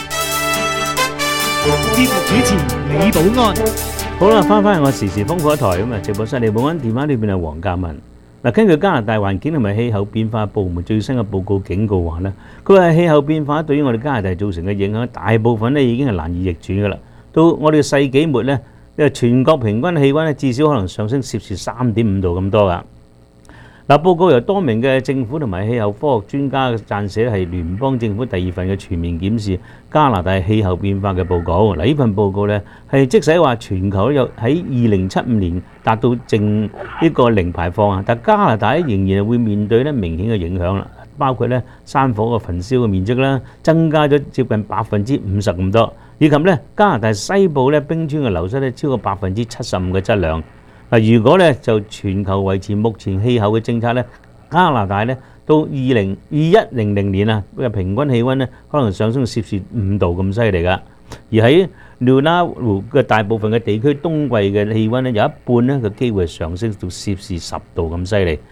節目主持李寶安。 好啦，翻返我時事風火台咁啊！直播室李寶安電話裏邊係黃嘉文。嗱，根據加拿大環境同埋氣候變化部門最新嘅報告警告話咧，佢話氣候變化對於我哋加拿大造成嘅影響，大部分咧已經係難以逆轉噶啦。到我哋世紀末咧，因為全國平均氣溫咧至少可能上升攝氏3.5度咁多噶。嗱，報告由多名嘅政府同埋氣候科學專家撰寫，係聯邦政府第2份嘅全面檢視加拿大氣候變化嘅報告。嗱，呢份報告咧係即使話全球有喺2075年達到淨呢個零排放啊，但加拿大仍然會面對咧明顯嘅影響啦，包括咧山火嘅焚燒嘅面積啦，增加咗接近50%咁多，以及咧加拿大西部咧冰川嘅流失咧超過75%嘅質量。嗱，如果咧就全球維持目前氣候嘅政策咧，加拿大咧到2100年啊嘅平均氣溫咧可能上升攝氏5度咁犀利噶。而喺 Nunavut 嘅大部分嘅地區冬季嘅氣溫咧有一半咧嘅機會上升到攝氏10度咁犀利。咁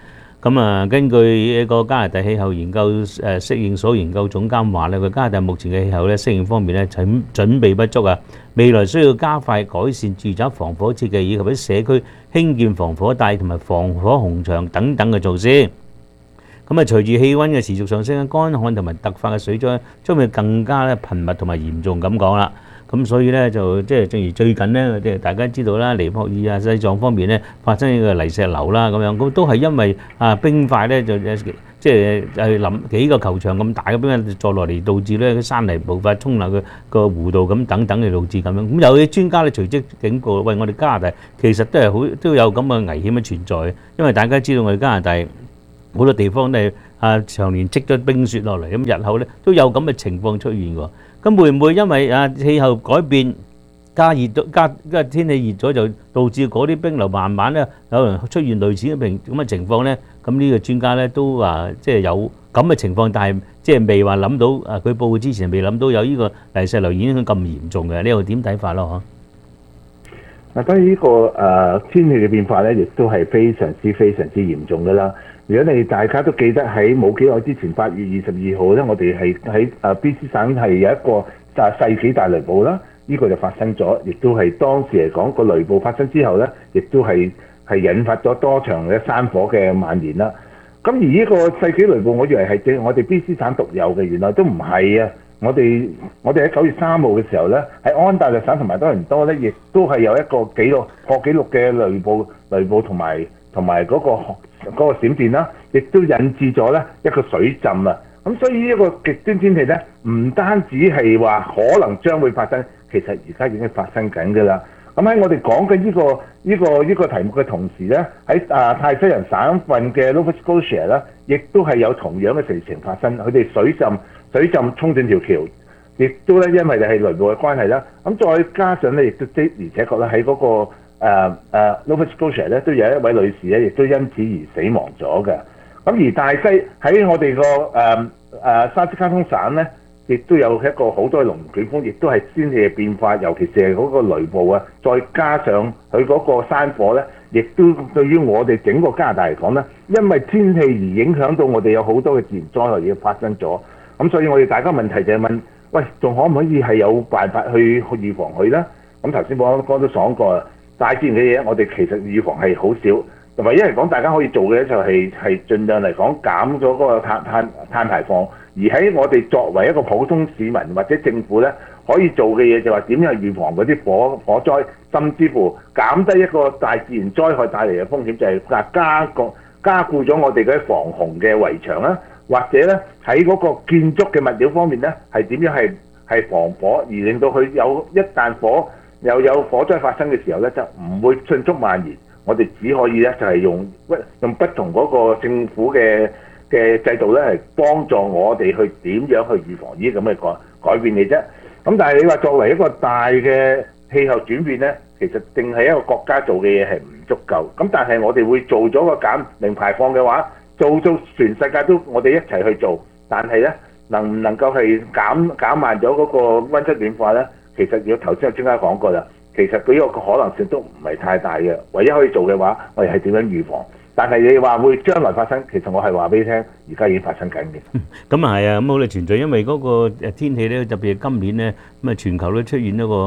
咁啊，根據一個加拿大氣候研究適應所研究總監話咧，佢加拿大目前嘅氣候咧適應方面咧準備不足啊，未來需要加快改善住宅防火設計，以及喺社區興建防火帶同埋防火紅牆等等嘅措施。咁啊，隨住氣温嘅持續上升，乾旱同埋突發嘅水災將會更加咧頻密同埋嚴重咁講啦。咁所以咧就即係正如最近咧，即係大家知道啦，尼泊爾啊、西藏方面咧發生呢個泥石流啦，咁樣咁都係因為冰塊咧就即係冧幾個球場咁大嘅冰塊坐落嚟，導致咧啲山泥無法沖流個弧道咁等等嘅導致咁樣。咁有啲專家咧隨即警告，喂，我哋加拿大其實都有咁嘅危險嘅存在，因為大家知道我哋加拿大好多地方都係長年積咗冰雪落嚟，咁日後咧都有咁嘅情況出現喎。咁會唔會因為氣候改變加天氣熱咗，就導致嗰啲冰流慢慢咧有人出現類似咁嘅情況咧？咁呢個專家咧都話即係有咁嘅情況，但係即係未話諗到佢報告之前未諗到有呢個泥石流影響咁嚴重嘅，呢個點睇法咯？ 嗱，當然呢個天氣嘅變化咧，亦都係非常之嚴重㗎啦。如果你大家都記得喺冇幾耐之前8月22號咧，我哋係喺BC 省係有一個世紀大雷暴啦，呢個就發生咗，亦都係當時嚟講個雷暴發生之後咧，亦都係引發咗多場嘅山火嘅蔓延啦。咁而呢個世紀雷暴，我以為係我哋 BC 省獨有嘅，原來都唔係啊！我哋喺9月3號嘅時候咧，喺安大略省同埋多倫多咧，亦都係有一個破紀錄嘅雷暴同埋嗰個閃電啦，亦都引致咗咧一個水浸啊！咁所以呢一個極端天氣咧，唔單止係話可能將會發生，其實而家已經發生緊㗎啦。咁喺我哋講嘅呢個題目嘅同時咧，喺泰西人省份嘅 Nova Scotia 咧，亦都係有同樣嘅事情發生，佢哋水浸沖斷條橋，亦都咧因為係雷暴嘅關係啦。咁再加上咧，亦都的而且確咧喺嗰個Nova Scotia 咧都有一位女士咧，亦都因此而死亡咗嘅。咁而大西喺我哋個沙斯卡通省咧，亦都有一個好多嘅龍捲風，亦都係天氣嘅變化，尤其是係嗰個雷暴啊，再加上佢嗰個山火咧，亦都對於我哋整個加拿大嚟講咧，因為天氣而影響到我哋有好多嘅自然災害已經發生咗。咁所以我哋大家問題就係問，喂，仲可唔可以係有辦法去預防佢咧？咁頭先我都講過啦，大自然嘅嘢我哋其實預防係好少，同埋因為講大家可以做嘅就係盡量嚟講減咗嗰個碳排放，而喺我哋作為一個普通市民或者政府咧，可以做嘅嘢就話點樣預防嗰啲火災，甚至乎減低一個大自然災害帶嚟嘅風險，就係加固咗我哋嗰啲防洪嘅圍牆啦，或者咧喺嗰個建築嘅物料方面咧，係點樣係防火，而令到佢一旦又有火災發生嘅時候咧，就唔會迅速蔓延。我哋只可以咧就係用不同嗰個政府嘅制度咧，係幫助我哋去點樣去預防呢啲咁嘅改變嘅啫。咁但係你話作為一個大嘅氣候轉變咧，其實定係一個國家做嘅嘢係唔足夠。咁但係我哋會做咗個減零排放嘅話，做到全世界都我哋一齊去做，但係咧能唔能夠係減慢咗嗰個溫室暖化咧？其實如果頭先有專家講過啦，其實佢呢個可能性都唔係太大嘅。唯一可以做嘅話，我哋係點樣預防？但係你話會將來發生，其實我係話俾你聽，而家已經發生緊嘅。 咁啊係啊，咁好啦，存在因為嗰個天氣咧，特別係今年咧，咁啊全球都出現一個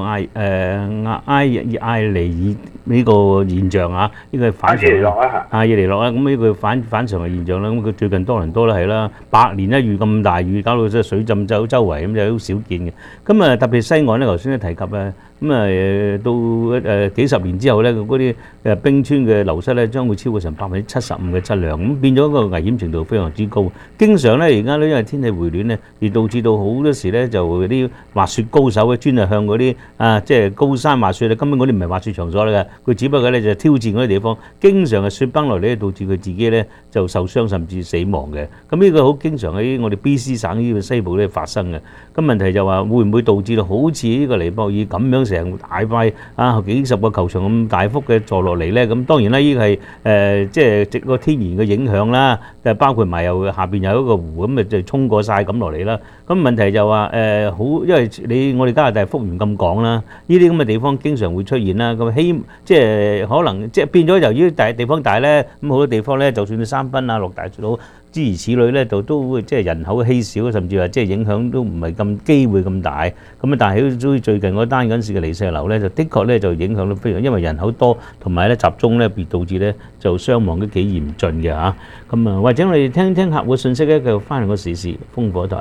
艾尼爾呢個現象啊，呢個係反常啊，耶尼諾啊，咁呢個反常嘅現象啦。咁佢最近多倫多啦係啦，百年一遇咁大雨，搞到即係水浸周圍咁就好少見嘅。咁啊特別西岸咧，頭先都提及啊，咁啊到幾十年之後咧，嗰啲冰川嘅流失咧，將會超過成75%嘅質量，咁變咗個危險程度非常之高。經常咧而家咧因為天氣回暖咧，而導致到好多時咧就啲滑雪高手咧專係向嗰啲即係高山滑雪咧，根本嗰啲唔係滑雪場所嚟嘅，佢只不過咧就挑戰嗰啲地方，經常係雪崩落嚟咧，導致佢自己咧就受傷甚至死亡嘅。咁呢個好經常喺我哋 BC 省呢個西部咧發生嘅。咁問題就話會唔會導致到好似呢個尼泊爾咁樣成大塊幾十個球場咁大幅嘅坐落嚟咧？咁當然啦，呢個係即係個天然嘅影響啦，包括埋又就下邊有一個湖，咁就衝過晒咁落嚟啦。咁問題就話好，因為我哋加拿大幅員咁廣啦，呢啲咁嘅地方經常會出現啦。咁即係可能即係變咗由於地方大咧，咁好多地方咧，就算你三分啊、落大島諸如此類咧，都會即係人口稀少，甚至話即係影響都唔係咁機會咁大。咁啊，但係喺最近嗰單嗰陣時嘅離石流咧，就的確咧就影響到非常，因為人口多同埋咧集中咧，而導致咧就傷亡都幾嚴峻嘅嚇。咁啊，或者我哋聽聽客戶信息咧，繼續翻嚟個時事烽火台。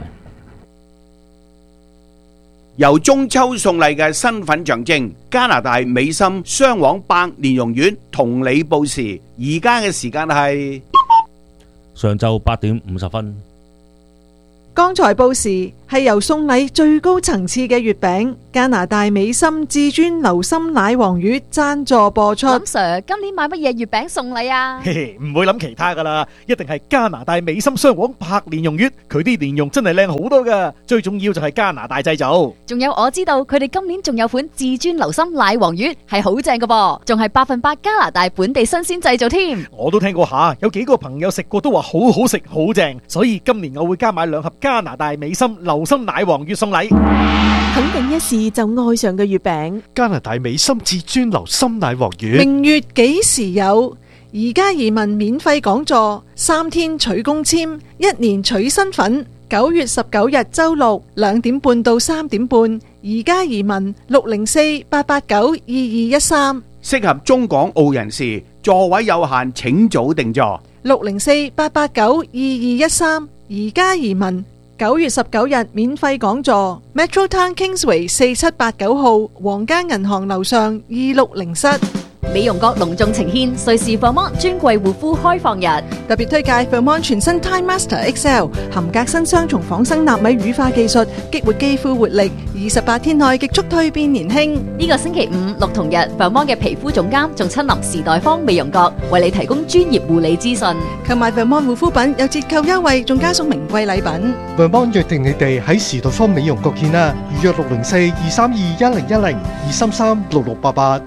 由中秋送禮嘅身份象徵，加拿大美心雙黃白蓮蓉院同你報時，而家嘅時間係上晝8點50分。 剛才報時係由送禮最高層次嘅月餅加拿大美心至尊流心奶黃魚贊助播出。 林 Sir， 今年買乜嘢月餅送禮啊？ 嘿嘿，唔會諗其他噶啦，一定係加拿大美心雙黃白蓮蓉月，佢啲蓮蓉真係靚好多噶，最重要就係加拿大製造。 仲有我知道佢哋今年仲有款至尊流心奶黃魚係好正噶噃，仲係100%加拿大本地新鮮製造添。 我都聽過下，有幾個朋友食過都話好好食好正，所以今年我會加買2盒加拿大美心流心奶黃月送禮。 肯定一試就愛上嘅月餅， 加拿大美心至尊流心奶黃月。 明月幾時有？而家移民免費講座，3天取公簽，1年取身份。9月19日周六2點半到3點半，而家移民604-889-2213， 適合中港澳人士，座位有限，請早訂座。 604-889-2213，而家移民。9月19日免費講座 ，Metro Town Kingsway 4789號皇家銀行樓上260室。 美容閣隆重呈獻瑞士 Vermont 尊貴護膚開放日， 特別推介 Vermont 全新 Time Master XL 含革新雙重仿生納米乳化技術，激活肌膚活力，28天內極速蛻變年輕。 呢個星期5、6同日 Vermont 嘅皮膚總監仲親臨時代坊美容閣，為你提供專業護理資訊。 購買 Vermont 護膚品有折扣優惠，仲加送名貴禮品。 Vermont 約定你哋喺時代坊美容閣見啦，預約604-232-1010 233-6688。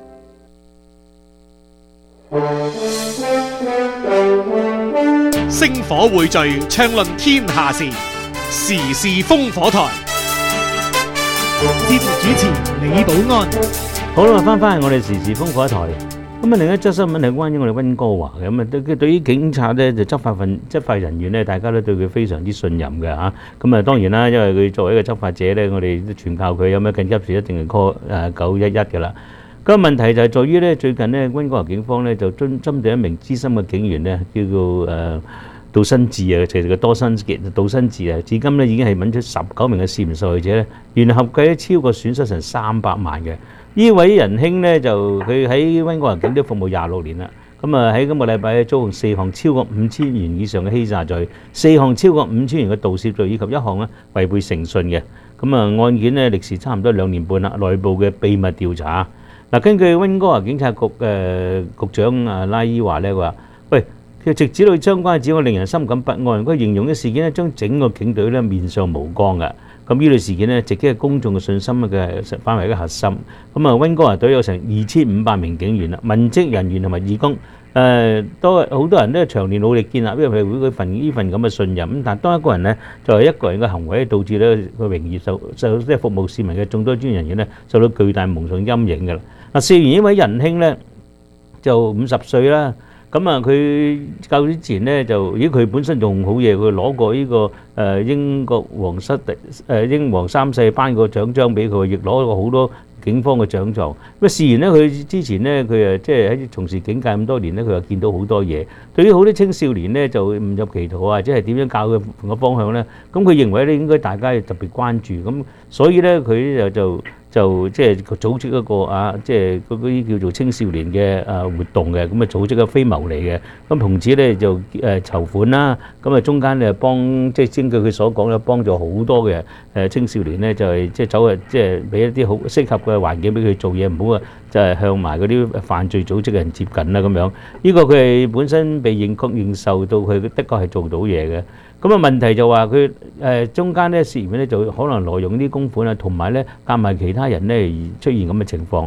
星火匯聚，暢論天下事，時事烽火台。 節目主持李寶安。 好啦，翻返去我哋時事烽火台。咁啊，另一則新聞係關於我哋溫哥華嘅。咁啊，對於警察咧，就執法人員咧，大家都對佢非常之信任嘅嚇。咁啊，當然啦，因為佢作為一個執法者咧，我哋都全靠佢，有咩緊急事一定係 call 911嘅啦。個問題就係在於咧，最近咧溫哥華警方咧就針對一名資深嘅警員咧，叫做杜新志啊，其實個杜新志啊，至今咧已經係揾出19名嘅涉嫌受害者咧，原來合計咧超過損失成300萬嘅。呢位仁兄咧就佢喺溫哥華警隊服務26年啦，咁啊喺今個禮拜遭控4項超過5000元以上嘅欺詐罪，4項超過5000元嘅盜竊罪，以及1項咧違背誠信嘅。咁啊案件咧歷時差唔多2年半啦，內部嘅秘密調查。嗱，根據溫哥華警察局局長拉伊話咧，佢話：喂，佢直指到相關嘅指控令人深感不安。佢形容嘅事件咧，將整個警隊咧面上無光嘅。咁呢類事件咧，直擊係公眾嘅信心嘅範圍嘅核心。咁啊，溫哥華隊有成2500名警員啦，文職人員同埋義工，都好多人都長年努力建立呢個會呢份咁嘅信任。咁但係當一個人咧，就係一個人嘅行為，導致咧個榮譽受即係服務市民嘅眾多專業人員咧，受到巨大蒙上陰影嘅啦。嗱，涉嫌呢位仁兄咧就50歲啦，咁啊佢較之前咧就，佢本身仲好嘢，佢攞過呢個英國皇室英皇3世頒個獎章俾佢，亦攞過好多警方嘅獎狀。咁事緣咧，佢之前咧佢即係喺從事警界咁多年咧，佢又見到好多嘢。對於好多青少年咧就誤入歧途啊，或者係點樣教佢個方向咧，咁佢認為咧應該大家要特別關注。咁所以咧佢就即係組織一個即係嗰啲叫做青少年嘅活動嘅，咁啊組織嘅非牟利嘅，咁從此咧就籌款啦，咁啊中間咧幫即係根據佢所講咧幫助好多嘅青少年咧就係即係走即係俾一啲好適合嘅環境俾佢做嘢，唔好啊就係向埋嗰啲犯罪組織嘅人接近啦咁樣。呢個佢係本身被認受到佢的確係做到嘢嘅。咁啊問題就話佢中間咧涉嫌咧就可能挪用啲公款啊，同埋咧夾埋其他人咧而出現咁嘅情況。咁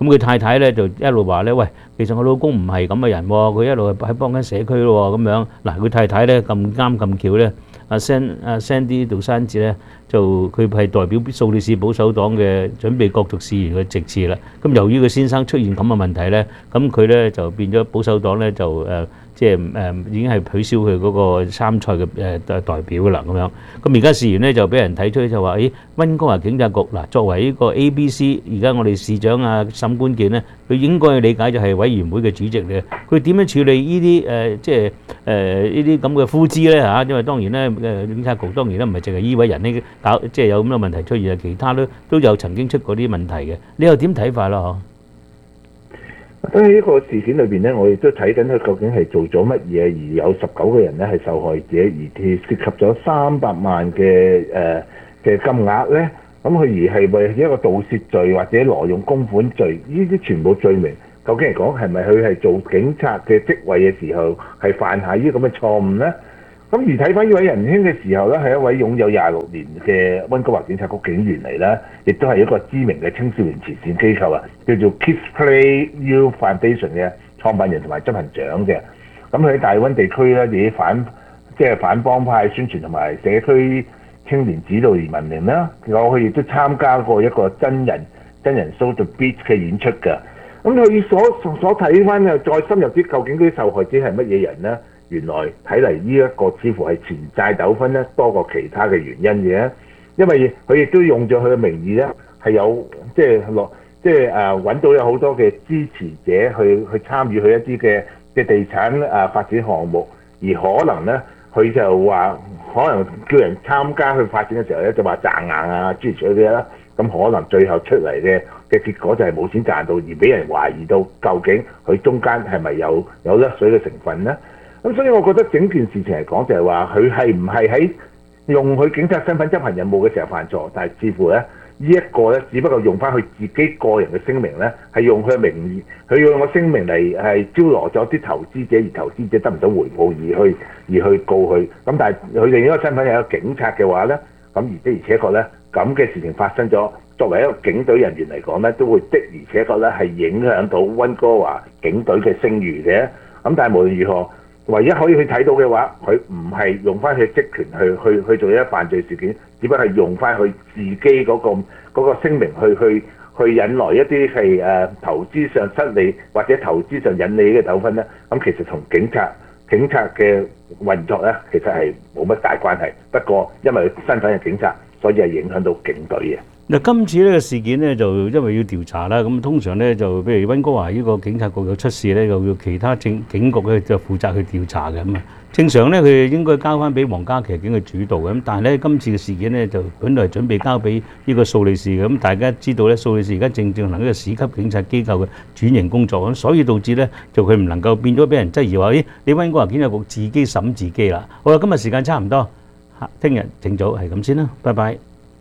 咁佢太太咧就一路話咧，喂，其實我老公唔係咁嘅人喎，佢一路喺幫緊社區咯咁樣。嗱，佢太太咧咁啱咁巧咧，阿 Sandy 杜珊子咧就佢係代表蘇黎世保守黨嘅準備角逐議員嘅席次啦。咁由於佢先生出現咁嘅問題咧，咁佢咧就變咗保守黨咧就即係已經係取消佢嗰個參賽嘅代表啦咁樣。咁而家事緣咧就俾人睇出就話，咦，溫哥華警察局嗱作為呢個 ABC， 而家我哋市長啊沈官健咧，佢應該理解就係委員會嘅主席嚟嘅。佢點樣處理呢啲即係呢啲咁嘅枯枝咧嚇？因為當然咧警察局當然咧唔係淨係呢位人呢搞，即係有咁嘅問題出現，其他都有曾經出過啲問題嘅。你又點睇法啦？ 喺呢個事件裏邊咧，我亦都睇緊佢究竟係做咗乜嘢，而有19個人咧係受害者，而涉及咗300萬嘅金額咧。咁佢而係為一個盜竊罪或者挪用公款罪，呢啲全部罪名，究竟嚟講係咪佢係做警察嘅職位嘅時候係犯下呢啲咁嘅錯誤咧？咁而睇翻呢位仁兄嘅時候咧，係一位擁有26年嘅溫哥華警察局警員嚟啦，亦都係一個知名嘅青少年慈善機構啊，叫做 Kids Play U Foundation 嘅創辦人同埋執行長嘅。咁佢喺大溫地區咧，以反幫派宣傳同埋社區青年指導移民令啦。佢亦都參加過一個真人 show The Beat 嘅演出㗎。咁佢所睇翻又再深入啲，究竟啲受害者係乜嘢人咧？原來睇嚟呢一個似乎係錢債糾紛咧，多過其他嘅原因嘅。因為佢亦都用咗佢嘅名義咧，係有揾到有好多嘅支持者去參與佢一啲嘅地產發展項目，而可能咧佢就話可能叫人參加去發展嘅時候咧，就話賺硬啊諸如此類嘅啦。咁可能最後出嚟嘅結果就係冇錢賺到，而俾人懷疑到究竟佢中間係咪有甩水嘅成分咧？咁所以我覺得整件事情嚟講就係話佢係唔係喺用佢警察身份執行任務嘅時候犯錯，但係似乎咧呢一個咧只不過用翻佢自己個人嘅聲明咧，係用佢嘅名義，佢用個聲明嚟係招羅咗啲投資者，而投資者得唔到回報而去告佢。咁但係佢另一個身份係一個警察嘅話咧，咁而且確咧咁嘅事情發生咗，作為一個警隊人員嚟講咧，都會的而且確咧係影響到溫哥華警隊嘅聲譽嘅。咁但係無論如何，唯一可以去睇到嘅話，佢唔係用翻佢職權去做一啲犯罪事件，只不過係用翻佢自己嗰個聲明去引來一啲係投資上失利或者投資上引起嘅糾紛咧。咁其實同警察嘅運作咧，其實係冇乜大關係。不過因為佢身份係警察，所以係影響到警隊嘅。 嗱，今次呢個事件呢，就因為要調查啦，咁通常呢，就譬如溫哥華呢個警察局有出事呢，又要其他警局咧就負責去調查嘅咁啊。正常呢，佢應該交翻俾皇家騎警去主導嘅，咁但係呢，今次嘅事件呢，就本來準備交俾呢個蘇黎世嘅，咁大家知道呢，蘇黎世而家正行呢個市級警察機構嘅轉型工作，咁所以導致呢，就佢唔能夠變咗俾人質疑話，咦，你溫哥華警察局自己審自己啦。好啦，今日時間差唔多，聽日正早係咁先啦，拜拜。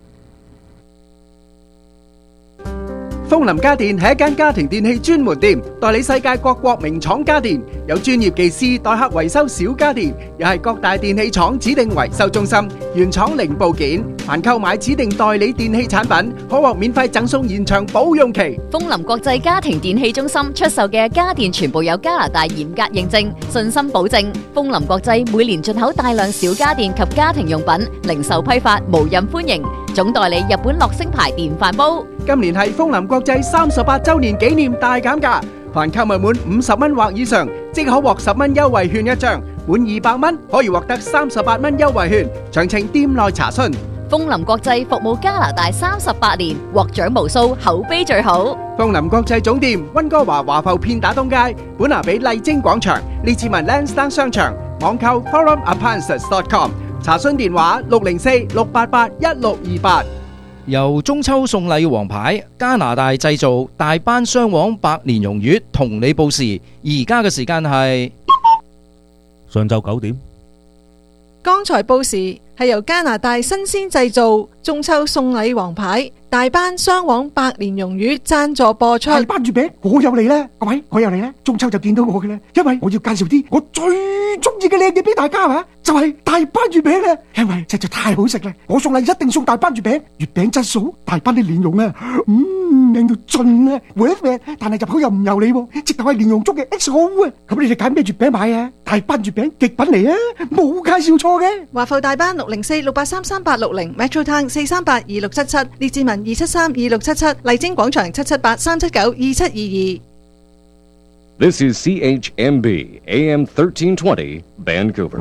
風林家電係一間家庭電器專門店，代理世界各國名廠家電，有專業技師代客維修小家電，又係各大電器廠指定維修中心，原廠零部件。凡購買指定代理電器產品，可獲免費贈送延長保用期。 風林國際家庭電器中心出售嘅家電全部有加拿大嚴格認證，信心保證。風林國際每年進口大量小家電及家庭用品，零售批發無任歡迎。總代理日本樂聲牌電飯煲。 今年係風林國際38周年紀念大減價，凡購物滿50蚊或以上，即可獲10蚊優惠券一張；滿200蚊可以獲得38蚊優惠券。詳情店內查詢。 風林國際服務加拿大38年，獲獎無數，口碑最好。 風林國際總店溫哥華華埠片打東街，本拿比麗晶廣場，列治文 Lansdowne 商場，網購 forumappliances.com， 查詢電話604-688-1628。 由中秋送禮王牌加拿大製造大班雙黃百年榕月同你報時，而家嘅時間係上晝9點。 剛才報時係由加拿大新鮮製造中秋送禮王牌大班雙黃百年榕月贊助播出。 大班月餅我有嚟咧，各位我有嚟咧，中秋就見到我嘅咧，因為我要介紹啲我最中意嘅靚嘢俾大家啊，就係大班月餅咧，因為實在太好食啦，我送禮一定送大班月餅，月餅質素大班啲蓮蓉啊， 靚到盡啊！但係入口又唔油膩喎，直頭係蓮蓉粥嘅 XO 啊！咁你哋揀咩月餅買啊？大班月餅極品嚟啊，冇介紹錯嘅。 華埠大班604-683-3860 Metro Town 438-2677列治文273-2677麗晶廣場778-379-2722。 This is CHMB AM 1320 Vancouver.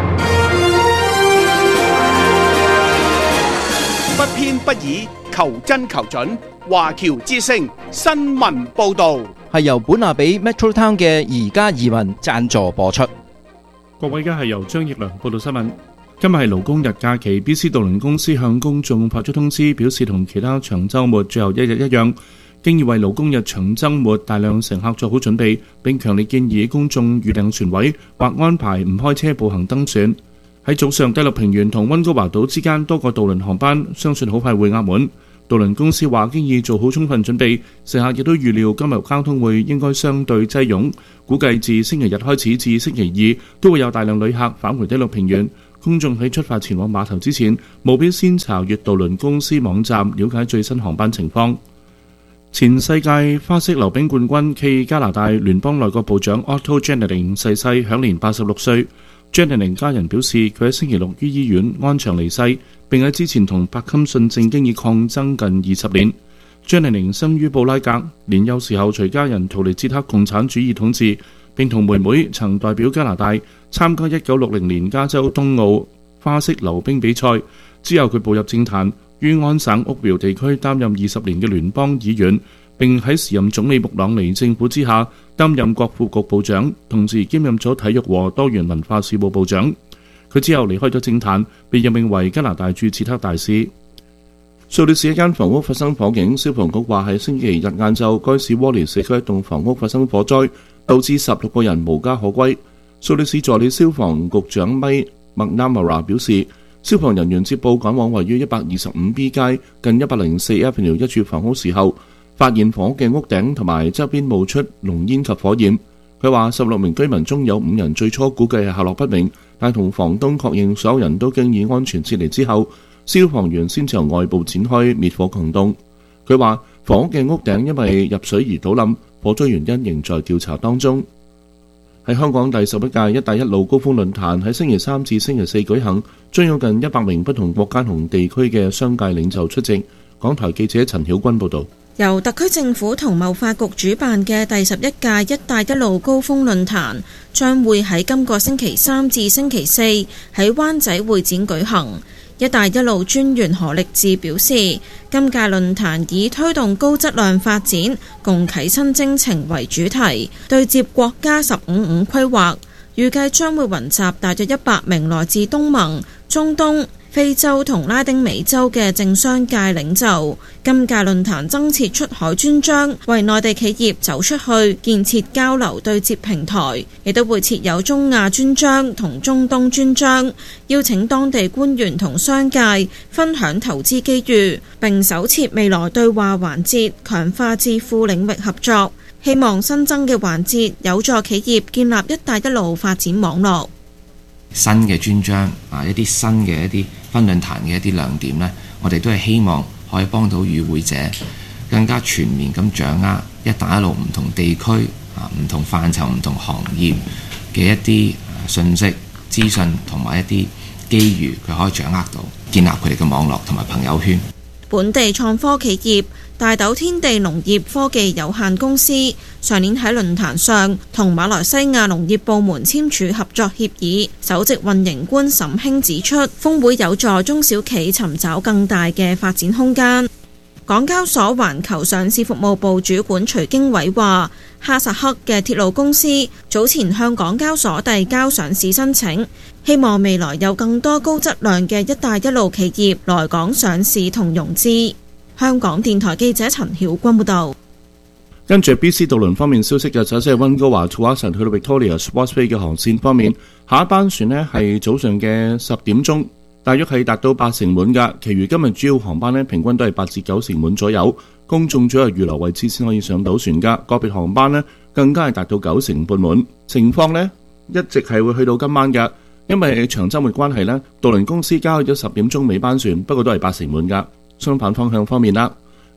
不偏不倚，求真求準。華僑之聲新聞報導係由本亞比 Metro Town 嘅宜家移民贊助播出。 各位，而家係由張奕良報道新聞。今日係勞工日假期 ，BC 渡輪公司向公眾發出通知，表示同其他長週末最後一日一樣，經已為勞工日長週末大量乘客做好準備，並強烈建議公眾預訂船位或安排唔開車步行登船。喺早上，第六平原同溫哥華島之間多個渡輪航班，相信好快會額滿。渡輪公司話經已做好充分準備，乘客亦都預料今日交通會應該相對擠擁，估計自星期日開始至星期二都會有大量旅客返回第六平原。公眾喺出發前往碼頭之前，務必先查閱渡輪公司網站，了解最新航班情況。前世界花式溜冰冠軍暨加拿大聯邦內閣部長 Otto Jennings 逝世，享年86歲。Jennings 家人表示，佢喺星期六於醫院安詳離世，並喺之前同帕金遜症經已抗爭近20年。Jennings 生於布拉格，年幼時候隨家人逃離捷克共產主義統治，並同妹妹曾代表加拿大參加1960年加州冬奧花式溜冰比賽。之後佢步入政壇，於安省屋苗地區擔任20年嘅聯邦議員，並喺時任總理穆朗尼政府之下擔任國庫局部長，同時兼任咗體育和多元文化事務部長。佢之後離開咗政壇，被任命為加拿大駐捷克大使。蘇黎世一間房屋發生火警，消防局話喺星期日晏晝，該市窩連社區一棟房屋發生火災，導致16個人無家可歸。蘇黎世助理消防局長咪麥納馬拉表示，消防人員接報趕往位於125B 街近104 Avenue 一處房屋時候，發現房屋嘅屋頂同埋周邊冒出濃煙及火焰。佢話16名居民中有5人最初估計係下落不明，但同房東確認所有人都經已安全撤離之後，消防員先至由外部展開滅火行動。佢話房屋嘅屋頂因為入水而倒冧，火災原因仍在調查當中。喺香港第11屆一帶一路高峰論壇喺星期3至星期4舉行，將有近100名不同國家同地區嘅商界領袖出席。港台記者陳曉君報導。 由特區政府同貿發局主辦嘅第11屆一帶一路高峰論壇將會喺今個星期3至星期4喺灣仔會展舉行。一帶一路專員何力智表示，今屆論壇以推動高質量發展、共啟新征程為主題，對接國家15-5規劃，預計將會雲集大約100名來自東盟、中東、非洲同拉丁美洲嘅政商界領袖。今屆論壇增設出海專章，為內地企業走出去建設交流對接平台，亦都會設有中亞專章同中東專章，邀請當地官員同商界分享投資機遇，並首設未來對話環節，強化智庫領域合作。希望新增嘅環節有助企業建立一帶一路發展網絡。 新嘅專章一啲新嘅一啲分論壇嘅一啲亮點呢，我哋都係希望可以幫到與會者更加全面咁掌握一帶一路唔同地區唔同範疇唔同行業嘅一啲信息資訊同埋一啲機遇，佢可以掌握到，建立佢哋嘅網絡同埋朋友圈。 本地創科企業大豆天地農業科技有限公司上年喺論壇上同馬來西亞農業部門簽署合作協議，首席運營官沈興指出，峰會有助中小企尋找更大嘅發展空間。港交所環球上市服務部主管徐經緯話，哈薩克嘅鐵路公司早前向港交所遞交上市申請，希望未來有更多高質量嘅一帶一路企業來港上市同融資。香港電台記者陳曉君報道。 跟住 BC 渡輪方面消息嘅，首先係溫哥華 Tsawwassen 去到 Victoria Sports Bay 嘅航線方面，下一班船呢係早上嘅10點鐘，大約係達到8成滿㗎。其餘今日主要航班呢，平均都係8至9成滿左右。公眾最好預留位置先可以上到船㗎。個別航班呢，更加係達到9成半滿。情況呢，一直係會去到今晚㗎。因為長週末關係呢，渡輪公司加開咗10點鐘尾班船，不過都係8成滿㗎。相反方向方面啦，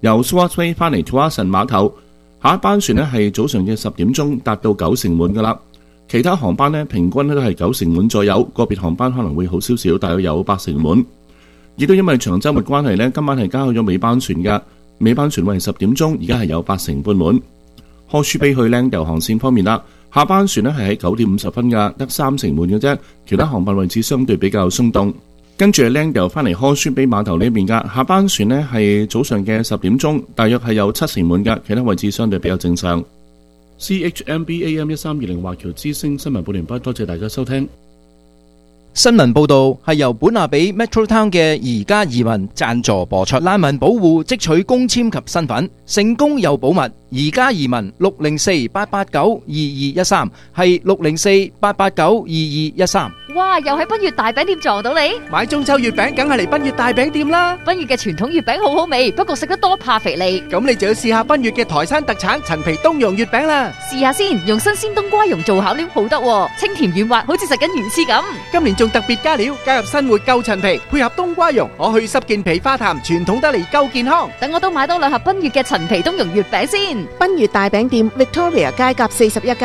由 Swansea 返嚟土瓦臣碼頭，下一班船呢係早上嘅10點鐘，達到9成滿㗎啦。其他航班呢平均都係9成滿左右，個別航班可能會好少少，大約有8成滿。亦都因為長週末關係呢，今晚係加開咗尾班船㗎，尾班船為10點鐘，而家係有8成半滿。柯舒比去靚油航線方面啦，下班船呢係喺9點50分㗎，得3成滿嘅啫，其他航班位置相對比較鬆動。跟住係靚油返嚟柯舒比碼頭呢邊㗎，下班船呢係早上嘅10點鐘，大約係有7成滿㗎，其他位置相對比較正常。CHMB AM 1320華僑之聲新聞報完畢，多謝大家收聽。 新聞報道係由本亞比 Metro Town 嘅宜家移民贊助播出。難民保護即取公簽及身份，成功又保密。宜家移民604-889-2213係604-889-2213。 哇！又喺賓悅大餅店撞到你， 買中秋月餅梗係嚟賓悅大餅店啦。 賓悅嘅傳統月餅好好味，不過食得多怕肥膩。 咁你就要試下賓悅嘅台山特產陳皮冬蓉月餅啦。 試下先，用新鮮冬瓜蓉做餡料好得喎，清甜軟滑，好似食緊魚翅咁。 今年仲特別加料，加入新活夠陳皮，配合冬瓜蓉，可去濕健脾化痰，傳統得嚟夠健康。 等我都買多2盒賓悅嘅陳皮冬蓉月餅先。 賓悅大餅店 Victoria 街甲41街。